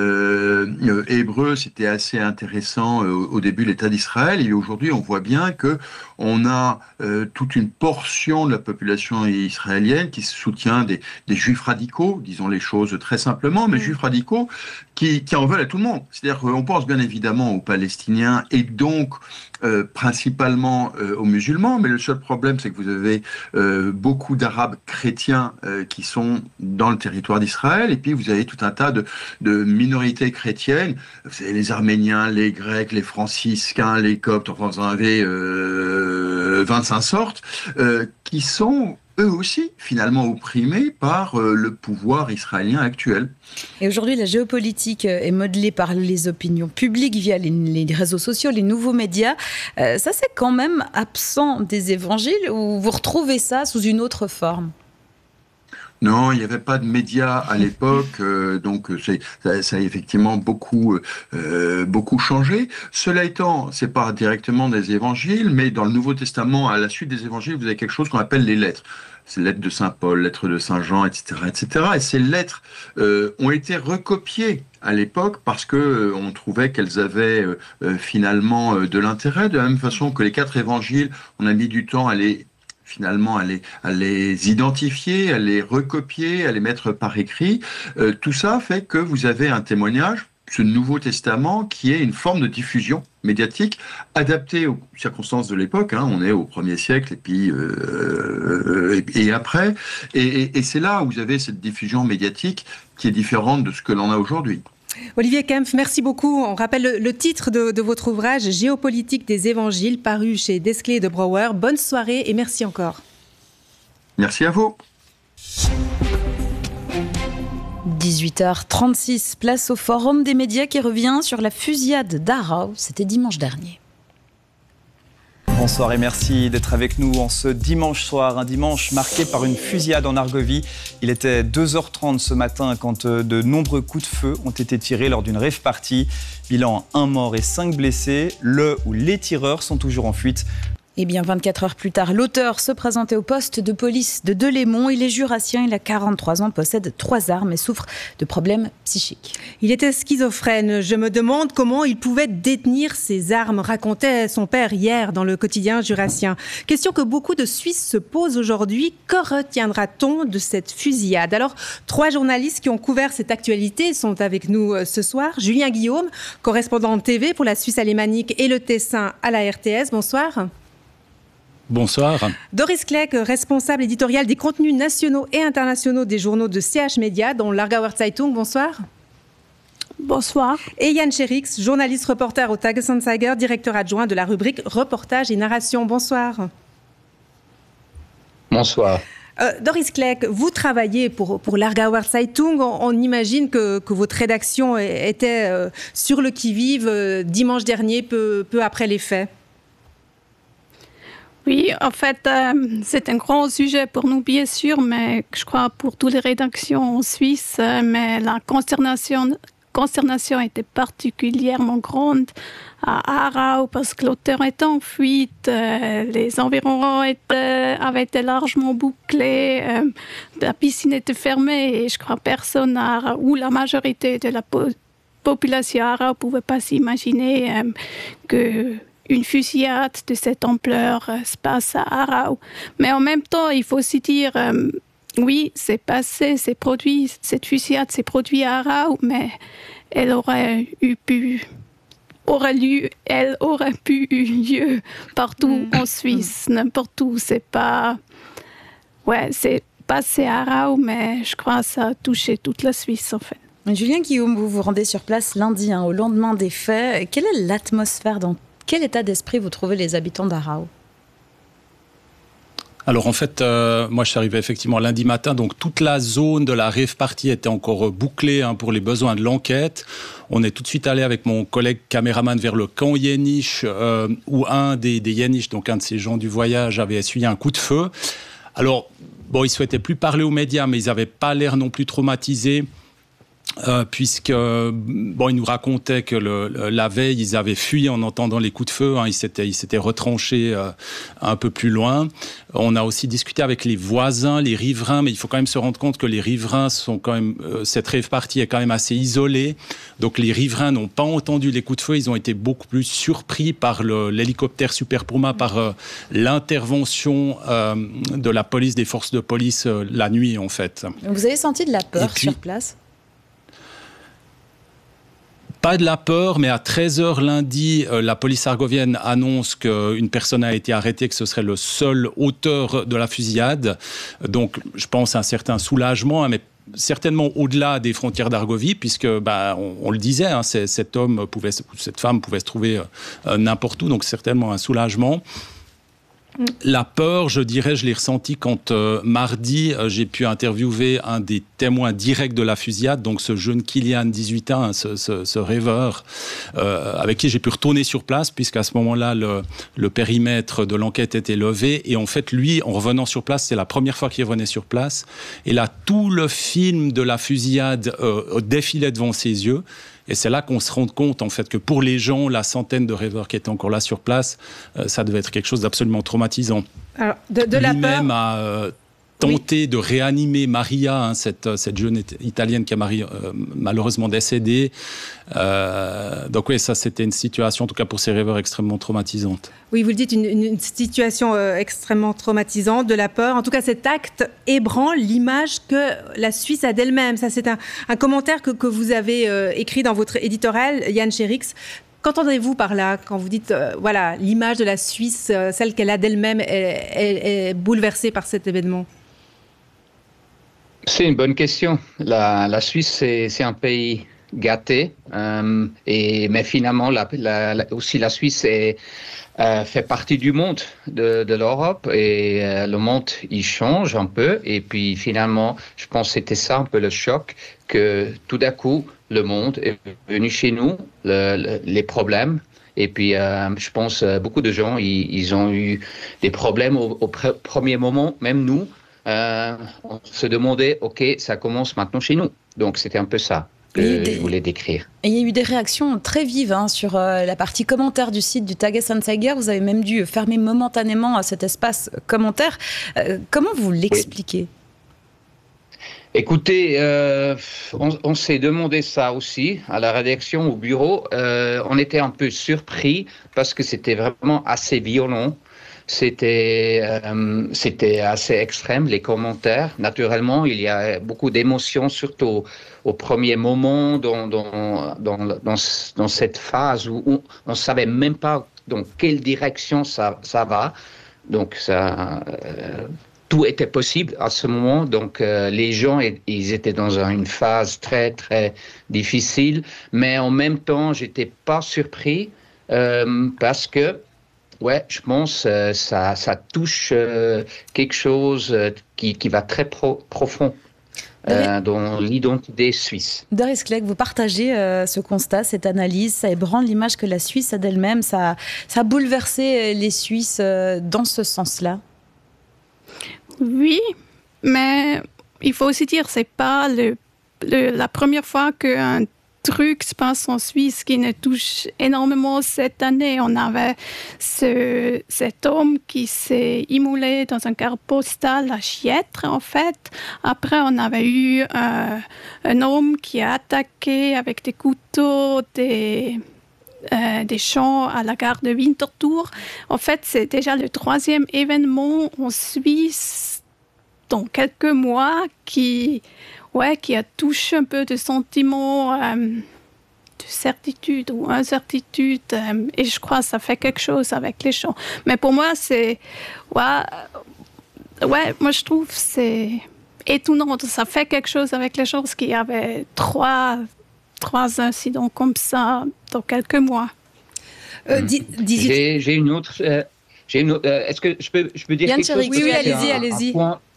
hébreu, c'était assez intéressant au début l'État d'Israël, et aujourd'hui on voit bien que on a toute une portion de la population israélienne qui soutient des juifs radicaux, disons les choses très simplement, mais juifs radicaux qui en veulent à tout le monde. C'est-à-dire qu'on pense bien évidemment aux Palestiniens et donc principalement aux musulmans, mais le seul problème c'est que vous avez beaucoup d'Arabes chrétiens qui sont dans le territoire d'Israël, et puis vous avez tout un tas de minorités chrétiennes, vous avez les Arméniens, les Grecs, les franciscains, les Coptes, enfin vous en avez 25 sortes, qui sont eux aussi, finalement opprimés par le pouvoir israélien actuel. Et aujourd'hui, la géopolitique est modelée par les opinions publiques via les réseaux sociaux, les nouveaux médias. Ça, c'est quand même absent des évangiles, ou vous retrouvez ça sous une autre forme ? Non, il n'y avait pas de médias à l'époque, donc ça a effectivement beaucoup changé. Cela étant, c'est pas directement des évangiles, mais dans le Nouveau Testament, à la suite des évangiles, vous avez quelque chose qu'on appelle les lettres. C'est lettres de Saint Paul, lettres de Saint Jean, etc., etc. Et ces lettres ont été recopiées à l'époque parce que on trouvait qu'elles avaient finalement de l'intérêt, de la même façon que les 4 évangiles, on a mis du temps à les identifier, à les recopier, à les mettre par écrit. Tout ça fait que vous avez un témoignage, ce Nouveau Testament, qui est une forme de diffusion médiatique adaptée aux circonstances de l'époque. On est au 1er siècle et puis et après. Et c'est là où vous avez cette diffusion médiatique qui est différente de ce que l'on a aujourd'hui. Olivier Kempf, merci beaucoup. On rappelle le titre de votre ouvrage, Géopolitique des évangiles, paru chez Desclée de Brouwer. Bonne soirée et merci encore. Merci à vous. 18h36, place au Forum des médias qui revient sur la fusillade d'Arau. C'était dimanche dernier. Bonsoir et merci d'être avec nous en ce dimanche soir, un dimanche marqué par une fusillade en Argovie. Il était 2h30 ce matin quand de nombreux coups de feu ont été tirés lors d'une rave party. Bilan 1 mort et 5 blessés. Le ou les tireurs sont toujours en fuite. Eh bien, 24 heures plus tard, l'auteur se présentait au poste de police de Delémont. Il est jurassien, il a 43 ans, possède 3 armes et souffre de problèmes psychiques. Il était schizophrène. Je me demande comment il pouvait détenir ces armes, racontait son père hier dans le quotidien jurassien. Question que beaucoup de Suisses se posent aujourd'hui. Que retiendra-t-on de cette fusillade ? Alors, 3 journalistes qui ont couvert cette actualité sont avec nous ce soir. Julien Guillaume, correspondant TV pour la Suisse alémanique et le Tessin à la RTS. Bonsoir. Bonsoir. Doris Kleck, responsable éditorial des contenus nationaux et internationaux des journaux de CH Média, dont l'Aargauer Zeitung. Bonsoir. Bonsoir. Et Yann Cherix, journaliste reporter au Tagesanzeiger, directeur adjoint de la rubrique Reportage et Narration. Bonsoir. Bonsoir. Doris Kleck, vous travaillez pour l'Aargauer Zeitung. On imagine que votre rédaction était sur le qui-vive dimanche dernier, peu après les faits. Oui, en fait, c'est un grand sujet pour nous, bien sûr, mais je crois pour toutes les rédactions en Suisse. Mais la consternation était particulièrement grande à Aarau parce que l'auteur était en fuite, les environs avaient été largement bouclés, la piscine était fermée et je crois personne à Aarau, ou la majorité de la population à Aarau ne pouvait pas s'imaginer qu'une fusillade de cette ampleur se passe à Aarau. Mais en même temps, il faut aussi dire... oui, c'est passé, cette fusillade s'est produite à Aarau, mais elle aurait pu lieu partout en Suisse, n'importe où. C'est passé à Aarau, mais je crois que ça a touché toute la Suisse, en fait. Julien Guillaume, vous vous rendez sur place lundi, au lendemain des faits. Quelle est l'atmosphère, dans quel état d'esprit vous trouvez les habitants d'Aarau ? Alors en fait, moi je suis arrivé effectivement lundi matin, donc toute la zone de la rave party était encore bouclée pour les besoins de l'enquête. On est tout de suite allé avec mon collègue caméraman vers le camp Yeniche, où un des Yeniche, donc un de ces gens du voyage, avait essuyé un coup de feu. Alors, bon, ils souhaitaient plus parler aux médias, mais ils n'avaient pas l'air non plus traumatisés. Puisque ils nous racontaient que la veille ils avaient fui en entendant les coups de feu, ils s'étaient retranchés un peu plus loin. On a aussi discuté avec les voisins, les riverains, mais il faut quand même se rendre compte que les riverains sont quand même, cette rave party est quand même assez isolée, donc les riverains n'ont pas entendu les coups de feu, ils ont été beaucoup plus surpris par l'hélicoptère Super Puma, par l'intervention de la police, des forces de police la nuit en fait. Vous avez senti de la peur sur place ? Pas de la peur, mais à 13h lundi, la police argovienne annonce qu'une personne a été arrêtée, que ce serait le seul auteur de la fusillade. Donc, je pense à un certain soulagement, mais certainement au-delà des frontières d'Argovie, puisque, on le disait, cette femme pouvait se trouver n'importe où, donc certainement un soulagement. La peur, je dirais, je l'ai ressentie quand mardi, j'ai pu interviewer un des témoins directs de la fusillade, donc ce jeune Kylian, 18 ans, ce rêveur, avec qui j'ai pu retourner sur place, puisqu'à ce moment-là, le périmètre de l'enquête était levé. Et en fait, lui, en revenant sur place, c'est la première fois qu'il revenait sur place. Et là, tout le film de la fusillade défilait devant ses yeux. Et c'est là qu'on se rend compte, en fait, que pour les gens, la centaine de rêveurs qui étaient encore là sur place, ça devait être quelque chose d'absolument traumatisant. Alors, de la peur... Lui-même a tenté de réanimer Maria, cette jeune Italienne qui a malheureusement décédé. Donc oui, ça, c'était une situation, en tout cas pour ces rêveurs, extrêmement traumatisante. Oui, vous le dites, une situation extrêmement traumatisante, de la peur. En tout cas, cet acte ébranle l'image que la Suisse a d'elle-même. Ça, c'est un commentaire que vous avez écrit dans votre éditorial, Yann Cherix. Qu'entendez-vous par là, quand vous dites, l'image de la Suisse, celle qu'elle a d'elle-même, est bouleversée par cet événement ? C'est une bonne question. La Suisse, c'est un pays gâté, mais finalement, aussi la Suisse fait partie du monde, de l'Europe, et le monde, il change un peu. Et puis finalement, je pense que c'était ça un peu le choc, que tout d'un coup, le monde est venu chez nous, les problèmes. Et puis, je pense beaucoup de gens, ils ont eu des problèmes au premier moment, même nous. On se demandait, ok, ça commence maintenant chez nous. Donc c'était un peu ça que je voulais décrire. Et il y a eu des réactions très vives sur la partie commentaire du site du Tagesanzeiger. Vous avez même dû fermer momentanément cet espace commentaire. Comment vous l'expliquez ? Écoutez, on s'est demandé ça aussi à la rédaction, au bureau. On était un peu surpris parce que c'était vraiment assez violent. C'était assez extrême, les commentaires. Naturellement, il y a beaucoup d'émotions, surtout au premier moment, dans cette phase où on ne savait même pas dans quelle direction ça va. Donc, tout était possible à ce moment. Donc, les gens, ils étaient dans une phase très, très difficile. Mais en même temps, j'étais pas surpris parce que, ouais, je pense ça touche quelque chose qui va très profond. Dans l'identité suisse. Doris Clegg, vous partagez ce constat, cette analyse, ça ébranle l'image que la Suisse a d'elle-même, ça a bouleversé les Suisses dans ce sens-là? Oui, mais il faut aussi dire, c'est pas la première fois qu'un truc se passe en Suisse qui nous touche énormément cette année. On avait cet homme qui s'est immolé dans un carte postale à Chiètre, en fait. Après, on avait eu un homme qui a attaqué avec des couteaux des champs à la gare de Winterthur. En fait, c'est déjà le 3e événement en Suisse dans quelques mois qui a touché un peu de sentiments de certitude ou incertitude. Et je crois que ça fait quelque chose avec les gens. Mais pour moi, c'est... moi, je trouve que c'est étonnant. Ça fait quelque chose avec les gens parce qu'il y avait trois incidents comme ça dans quelques mois. J'ai une autre... est-ce que je peux dire quelque chose? Oui, allez-y.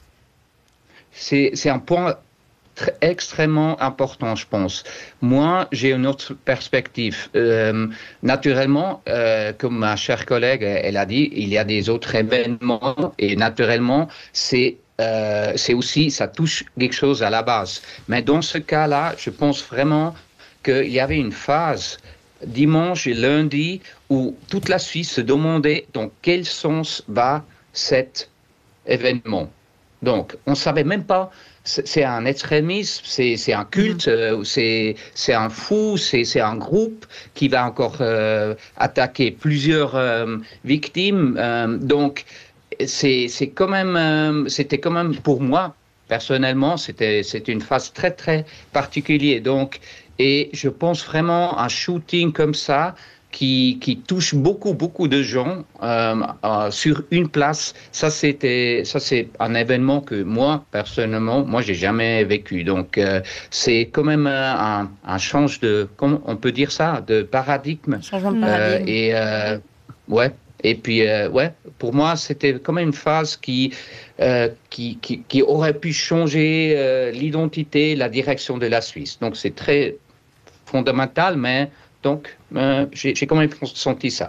C'est un point extrêmement important, je pense. Moi, j'ai une autre perspective. Naturellement, comme ma chère collègue, elle a dit, il y a des autres événements et naturellement, c'est aussi, ça touche quelque chose à la base. Mais dans ce cas-là, je pense vraiment qu'il y avait une phase dimanche et lundi où toute la Suisse se demandait dans quel sens va cet événement. Donc, on ne savait même pas, c'est un extrémisme, c'est un culte, c'est un fou, c'est un groupe qui va encore attaquer plusieurs victimes. Donc, c'était quand même, pour moi, personnellement, c'était une phase très, très particulière. Donc, et je pense vraiment un shooting comme ça, qui touche beaucoup de gens sur une place. Ça, c'est un événement que moi, personnellement, j'ai jamais vécu. Donc, c'est quand même un change de, comment on peut dire ça, de paradigme. Changement de paradigme. Et puis, pour moi, c'était quand même une phase qui aurait pu changer l'identité, la direction de la Suisse. Donc, c'est très fondamental, mais donc, j'ai quand même senti ça.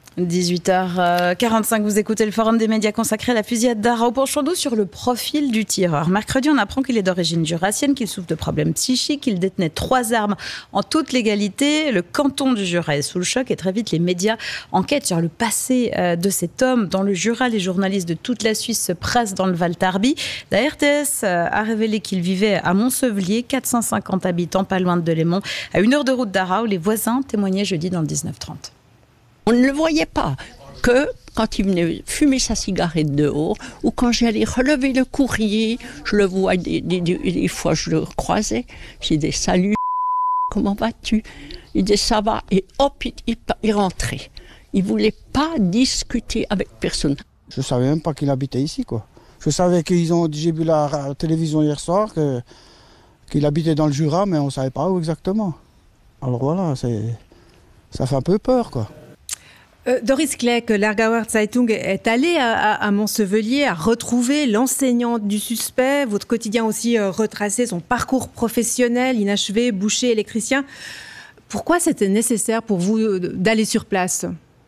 18h45, vous écoutez le Forum des médias consacré à la fusillade d'Arau. Penchons-nous sur le profil du tireur. Mercredi, on apprend qu'il est d'origine jurassienne, qu'il souffre de problèmes psychiques, qu'il détenait 3 armes en toute légalité. Le canton du Jura est sous le choc et très vite, les médias enquêtent sur le passé de cet homme. Dans le Jura, les journalistes de toute la Suisse se pressent dans le Val-Tarbi. La RTS a révélé qu'il vivait à Montsevlier, 450 habitants, pas loin de Delémont, à 1 heure de route d'Arau. Les voisins témoignaient jeudi dans le 19-30. On ne le voyait pas, que quand il venait fumer sa cigarette dehors, ou quand j'allais relever le courrier, je le vois, des fois je le croisais, j'ai dit « Salut, comment vas-tu ?» Il dit « Ça va », et hop, il rentrait. Il ne voulait pas discuter avec personne. Je ne savais même pas qu'il habitait ici, quoi. Je savais j'ai vu la télévision hier soir, qu'il habitait dans le Jura, mais on ne savait pas où exactement. Alors voilà, ça fait un peu peur, quoi. Doris Clegg, l'Aargauer Zeitung est allée à Montsevlier, a retrouvé l'enseignante du suspect. Votre quotidien aussi retracé son parcours professionnel, inachevé, boucher, électricien. Pourquoi c'était nécessaire pour vous d'aller sur place ?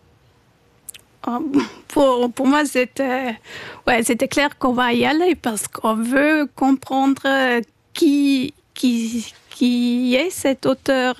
Pour moi, c'était clair qu'on va y aller parce qu'on veut comprendre qui est cet auteur.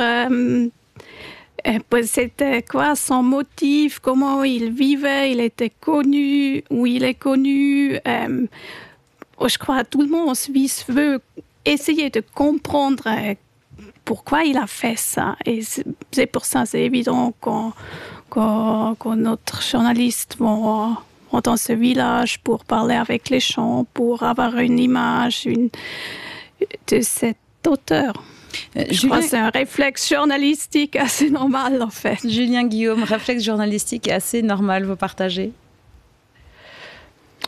C'était quoi son motif, comment il vivait, il était connu, où il est connu. Je crois que tout le monde en Suisse veut essayer de comprendre pourquoi il a fait ça. Et c'est pour ça, c'est évident que notre journaliste vont dans ce village pour parler avec les gens, pour avoir une image de cet auteur. Je crois que c'est un réflexe journalistique assez normal, en fait. Julien Guillaume, réflexe journalistique assez normal, vous partagez ?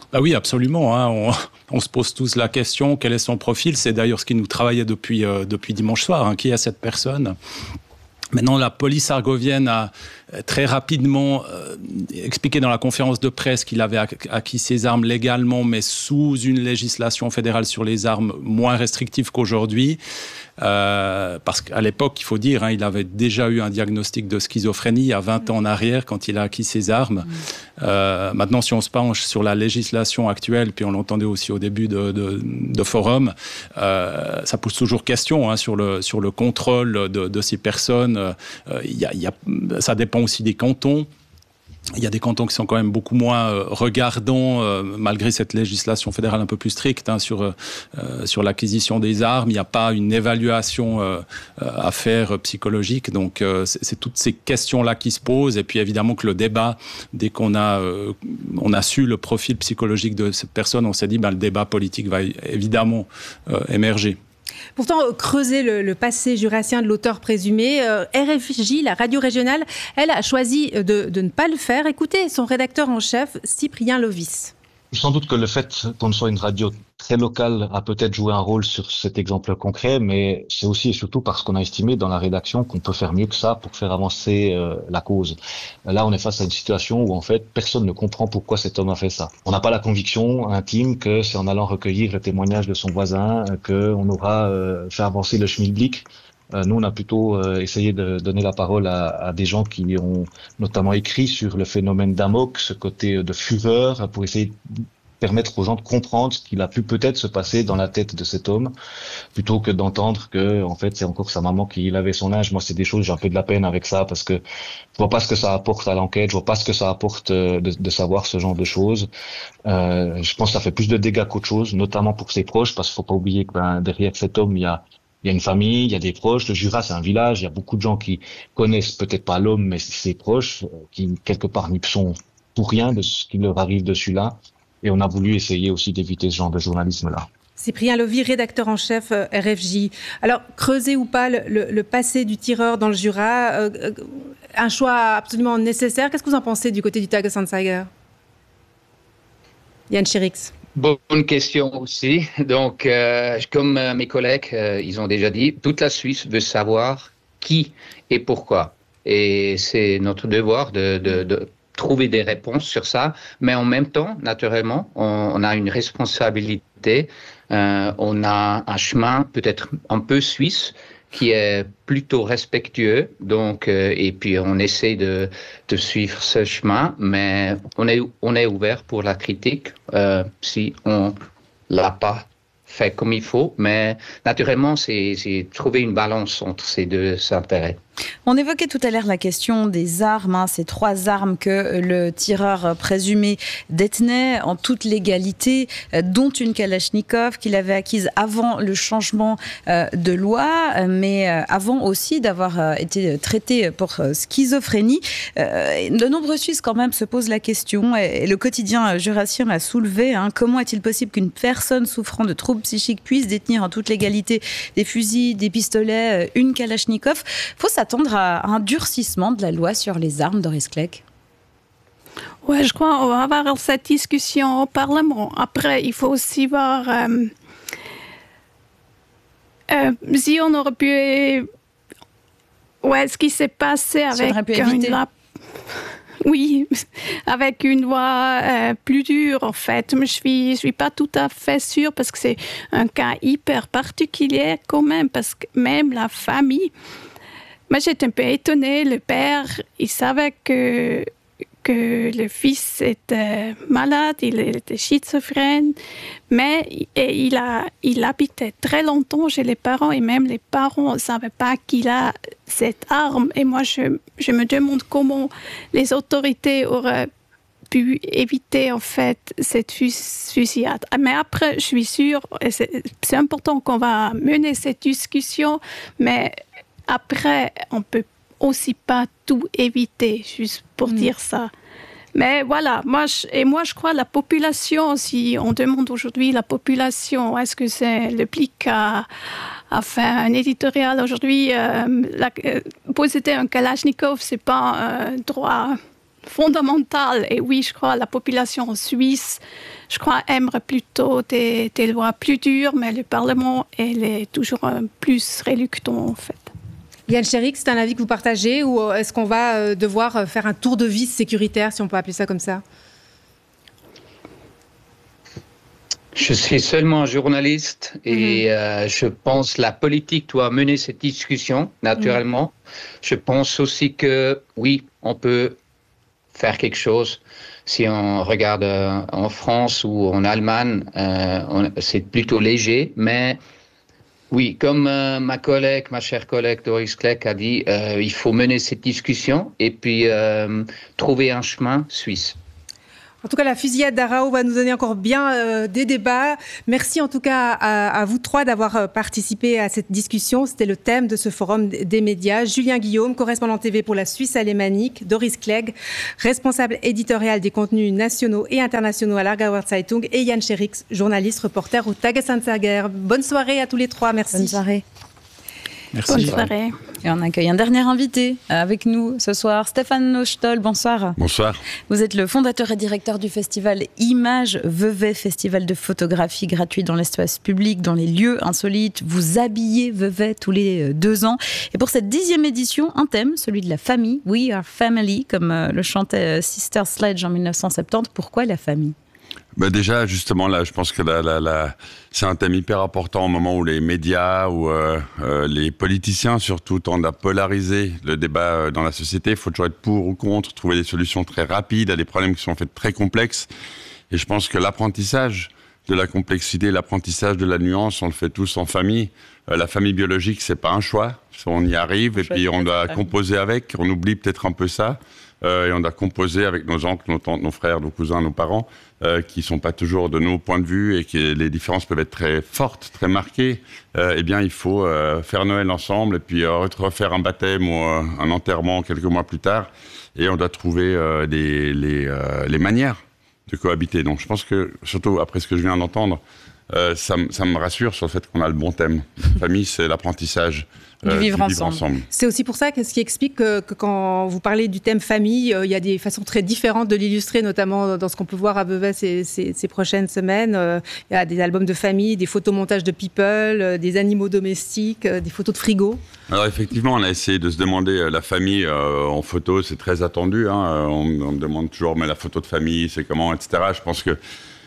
Bah oui, absolument. Hein. On se pose tous la question, quel est son profil? C'est d'ailleurs ce qui nous travaillait depuis dimanche soir. Hein. Qui est cette personne? Maintenant, la police argovienne a très rapidement expliqué dans la conférence de presse qu'il avait acquis ses armes légalement, mais sous une législation fédérale sur les armes moins restrictive qu'aujourd'hui. Parce qu'à l'époque, il faut dire, hein, il avait déjà eu un diagnostic de schizophrénie à 20 ans en arrière quand il a acquis ses armes. Maintenant, si on se penche sur la législation actuelle, puis on l'entendait aussi au début de forum, ça pose toujours question, hein, sur le contrôle de ces personnes. Ça dépend aussi des cantons. Il y a des cantons qui sont quand même beaucoup moins regardants, malgré cette législation fédérale un peu plus stricte, hein, sur l'acquisition des armes. Il n'y a pas une évaluation à faire psychologique. Donc, c'est toutes ces questions-là qui se posent. Et puis, évidemment, que le débat, dès qu'on a su le profil psychologique de cette personne, on s'est dit, le débat politique va évidemment émerger. Pourtant, creuser le passé jurassien de l'auteur présumé, RFJ, la radio régionale, elle a choisi de ne pas le faire. Écoutez son rédacteur en chef, Cyprien Lovis. Sans doute que le fait qu'on soit une radio très locale a peut-être joué un rôle sur cet exemple concret, mais c'est aussi et surtout parce qu'on a estimé dans la rédaction qu'on peut faire mieux que ça pour faire avancer la cause. Là, on est face à une situation où en fait personne ne comprend pourquoi cet homme a fait ça. On n'a pas la conviction intime que c'est en allant recueillir le témoignage de son voisin qu'on aura fait avancer le schmilblick. Nous, on a plutôt essayé de donner la parole à des gens qui ont notamment écrit sur le phénomène d'Amok, ce côté de fureur, pour essayer de permettre aux gens de comprendre ce qu'il a pu peut-être se passer dans la tête de cet homme, plutôt que d'entendre que, en fait, c'est encore sa maman qui avait son âge. Moi, c'est des choses, j'ai un peu de la peine avec ça, parce que je vois pas ce que ça apporte à l'enquête, je vois pas ce que ça apporte de savoir ce genre de choses. Je pense que ça fait plus de dégâts qu'autre chose, notamment pour ses proches, parce qu'il faut pas oublier que derrière cet homme, il y a une famille, il y a des proches. Le Jura, c'est un village. Il y a beaucoup de gens qui connaissent peut-être pas l'homme, mais ses proches, qui quelque part n'y sont pour rien de ce qui leur arrive dessus là. Et on a voulu essayer aussi d'éviter ce genre de journalisme-là. Cyprien Lovis, rédacteur en chef RFJ. Alors, creuser ou pas le passé du tireur dans le Jura, un choix absolument nécessaire. Qu'est-ce que vous en pensez du côté du Tagesanzeiger? Yann Chirix. Bonne question aussi. Donc, comme mes collègues, ils ont déjà dit, toute la Suisse veut savoir qui et pourquoi. Et c'est notre devoir de trouver des réponses sur ça. Mais en même temps, naturellement, on a une responsabilité. On a un chemin peut-être un peu suisse qui est plutôt respectueux, donc et puis on essaie de suivre ce chemin, mais on est ouvert pour la critique si on l'a pas fait comme il faut, mais naturellement c'est trouver une balance entre ces deux intérêts. On évoquait tout à l'heure la question des armes, ces 3 armes que le tireur présumé détenait en toute légalité, dont une Kalachnikov qu'il avait acquise avant le changement de loi, mais avant aussi d'avoir été traité pour schizophrénie. De nombreux Suisses quand même se posent la question, et le quotidien jurassien l'a soulevé, comment est-il possible qu'une personne souffrant de troubles psychiques puisse détenir en toute légalité des fusils, des pistolets, une Kalachnikov? Faut s'attendre à un durcissement de la loi sur les armes, Doris Kleck? Ouais, je crois qu'on va avoir cette discussion au Parlement. Après, il faut aussi voir si on aurait pu... ce qui s'est passé avec Oui, avec une loi plus dure en fait. Mais je suis pas tout à fait sûre parce que c'est un cas hyper particulier quand même, parce que même la famille... Moi, j'étais un peu étonnée. Le père, il savait que le fils était malade, il était schizophrène, mais il habitait très longtemps chez les parents et même les parents ne savaient pas qu'il a cette arme. Et moi, je me demande comment les autorités auraient pu éviter en fait cette fusillade. Mais après, je suis sûre, c'est important qu'on va mener cette discussion, mais après, on peut aussi pas tout éviter, juste pour dire ça. Mais voilà, moi je crois la population, si on demande aujourd'hui la population, est-ce que c'est le PLIC a fait un éditorial aujourd'hui, posséder un Kalachnikov, c'est pas un droit fondamental. Et oui, je crois la population suisse, je crois, aimerait plutôt des lois plus dures, mais le Parlement, elle est toujours plus reluctant, en fait. Yann Cherryx, c'est un avis que vous partagez ou est-ce qu'on va devoir faire un tour de vis sécuritaire, si on peut appeler ça comme ça? Je suis seulement journaliste et je pense que la politique doit mener cette discussion, naturellement. Je pense aussi que, oui, on peut faire quelque chose. Si on regarde en France ou en Allemagne, c'est plutôt léger, mais oui, comme ma chère collègue Doris Clegg a dit, il faut mener cette discussion et puis trouver un chemin suisse. En tout cas, la fusillade d'Arao va nous donner encore bien des débats. Merci en tout cas à vous trois d'avoir participé à cette discussion. C'était le thème de ce forum des médias. Julien Guillaume, correspondant TV pour la Suisse alémanique. Doris Clegg, responsable éditorial des contenus nationaux et internationaux à l'Aargauer Zeitung. Et Yann Cherryx, journaliste, reporter au Tagesanzeiger. Bonne soirée à tous les trois. Merci. Bonne soirée. Merci. Bonne soirée. Et on accueille un dernier invité avec nous ce soir, Stéphane Ostol. Bonsoir. Bonsoir. Vous êtes le fondateur et directeur du festival Images Vevey, festival de photographie gratuit dans l'espace public, dans les lieux insolites. Vous habillez Vevey tous les 2 ans. Et pour cette 10e édition, un thème, celui de la famille. We are family, comme le chantait Sister Sledge en 1970. Pourquoi la famille ? Déjà, justement, là, je pense que c'est un thème hyper important au moment où les médias, où les politiciens, surtout, tendent à polariser le débat dans la société. Il faut toujours être pour ou contre, trouver des solutions très rapides à des problèmes qui sont en fait très complexes. Et je pense que l'apprentissage de la complexité, l'apprentissage de la nuance, on le fait tous en famille. La famille biologique, c'est pas un choix. On y arrive et puis on doit composer avec. On oublie peut-être un peu ça. Et on doit composer avec nos oncles, nos tantes, nos frères, nos cousins, nos parents, qui sont pas toujours de nos points de vue et que les différences peuvent être très fortes, très marquées. Eh bien, il faut faire Noël ensemble et puis refaire un baptême ou un enterrement quelques mois plus tard. Et on doit trouver les manières de cohabiter. Donc, je pense que, surtout après ce que je viens d'entendre, ça me rassure sur le fait qu'on a le bon thème. La famille, c'est l'apprentissage. Du vivre ensemble. C'est aussi pour ça que ce qui explique que quand vous parlez du thème famille, il y a des façons très différentes de l'illustrer, notamment dans ce qu'on peut voir à Vevey ces prochaines semaines. Il y a des albums de famille, des photomontages de people, des animaux domestiques, des photos de frigo. Alors effectivement, on a essayé de se demander la famille en photo, c'est très attendu. On me demande toujours, mais la photo de famille, c'est comment, etc. Je pense que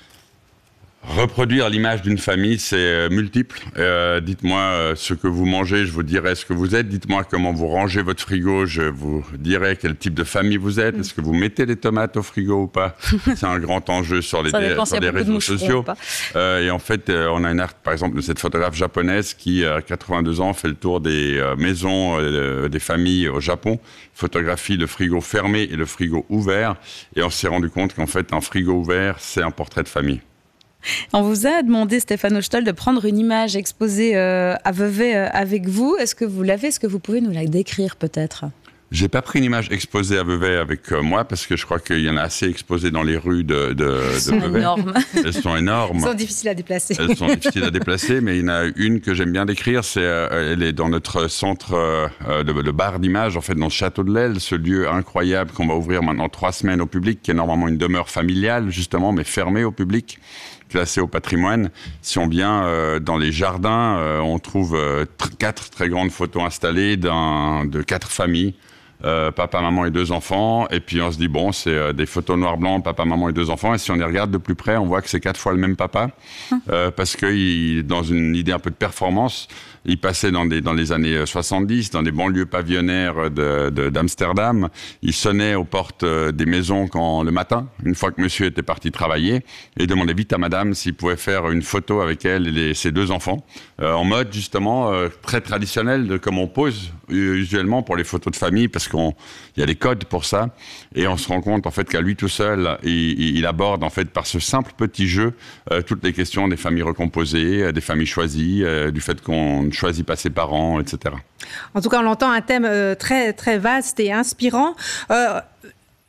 reproduire l'image d'une famille, c'est multiple. Dites-moi ce que vous mangez, je vous dirai ce que vous êtes. Dites-moi comment vous rangez votre frigo, je vous dirai quel type de famille vous êtes. Est-ce que vous mettez les tomates au frigo ou pas? C'est un grand enjeu sur les réseaux sociaux. Et en fait, on a une art, par exemple, de cette photographe japonaise qui, à 82 ans, fait le tour des maisons, des familles au Japon, photographie le frigo fermé et le frigo ouvert. Et on s'est rendu compte qu'en fait, un frigo ouvert, c'est un portrait de famille. On vous a demandé, Stéphane Ostol, de prendre une image exposée à Vevey avec vous. Est-ce que vous l'avez? Est-ce que vous pouvez nous la décrire peut-être? J'ai pas pris une image exposée à Vevey avec moi parce que je crois qu'il y en a assez exposées dans les rues de Vevey. Énormes. Elles sont énormes. Elles sont difficiles à déplacer. Elles sont difficiles à déplacer, mais il y en a une que j'aime bien décrire. Elle est dans notre centre de bar d'images, en fait, dans le Château de l'Aile, ce lieu incroyable qu'on va ouvrir maintenant 3 semaines au public, qui est normalement une demeure familiale, justement, mais fermée au public, classé au patrimoine. Si on vient dans les jardins, on trouve 4 très grandes photos installées de 4 familles. Papa, maman et 2 enfants. Et puis on se dit, bon, c'est des photos noir-blanc, papa, maman et 2 enfants. Et si on les regarde de plus près, on voit que c'est 4 fois le même papa. Parce que dans une idée un peu de performance, il passait dans les années 70, dans des banlieues pavillonnaires d'Amsterdam. Il sonnait aux portes des maisons le matin, une fois que monsieur était parti travailler, et demandait vite à madame s'il pouvait faire une photo avec elle et ses 2 enfants, en mode justement très traditionnel de comme on pose usuellement pour les photos de famille, parce qu'il y a des codes pour ça. Et on se rend compte en fait qu'à lui tout seul, il aborde en fait par ce simple petit jeu toutes les questions des familles recomposées, des familles choisies, du fait qu'on ne choisit pas ses parents, etc. En tout cas, on entend un thème très, très vaste et inspirant.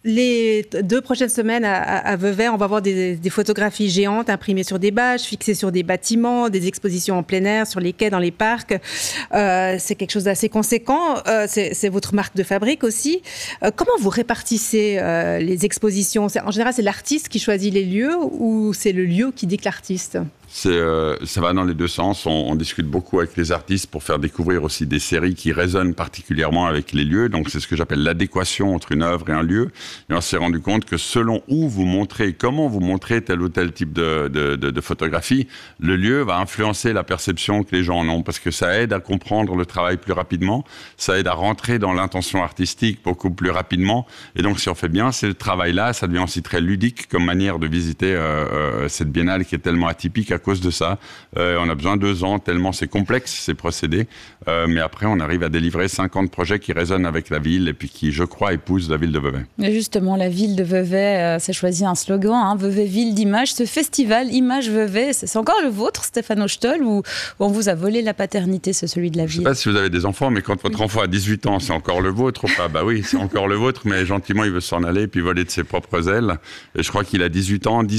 Les 2 prochaines semaines à Vevey, on va voir des photographies géantes imprimées sur des bâches, fixées sur des bâtiments, des expositions en plein air, sur les quais, dans les parcs. C'est quelque chose d'assez conséquent. C'est votre marque de fabrique aussi. Comment vous répartissez les expositions ? En général, c'est l'artiste qui choisit les lieux ou c'est le lieu qui dicte l'artiste ? Ça va dans les deux sens. On discute beaucoup avec les artistes pour faire découvrir aussi des séries qui résonnent particulièrement avec les lieux. Donc, c'est ce que j'appelle l'adéquation entre une œuvre et un lieu. Et on s'est rendu compte que selon où vous montrez, comment vous montrez tel ou tel type de photographie, le lieu va influencer la perception que les gens en ont. Parce que ça aide à comprendre le travail plus rapidement. Ça aide à rentrer dans l'intention artistique beaucoup plus rapidement. Et donc, si on fait bien ce travail-là, ça devient aussi très ludique comme manière de visiter cette biennale qui est tellement atypique à cause de ça. On a besoin de 2 ans, tellement c'est complexe, ces procédés. Mais après, on arrive à délivrer 50 projets qui résonnent avec la ville et puis qui, je crois, épousent la ville de Vevey. Et justement, la ville de Vevey s'est choisi un slogan, Vevey ville d'image. Ce festival Image Vevey, c'est encore le vôtre, Stéphane Hochtel, ou on vous a volé la paternité, c'est celui de la ville? Je ne sais pas si vous avez des enfants, mais quand votre enfant a 18 ans, c'est encore le vôtre ou pas? Bah oui, c'est encore le vôtre, mais gentiment, il veut s'en aller et puis voler de ses propres ailes. Et je crois qu'il a 18 ans,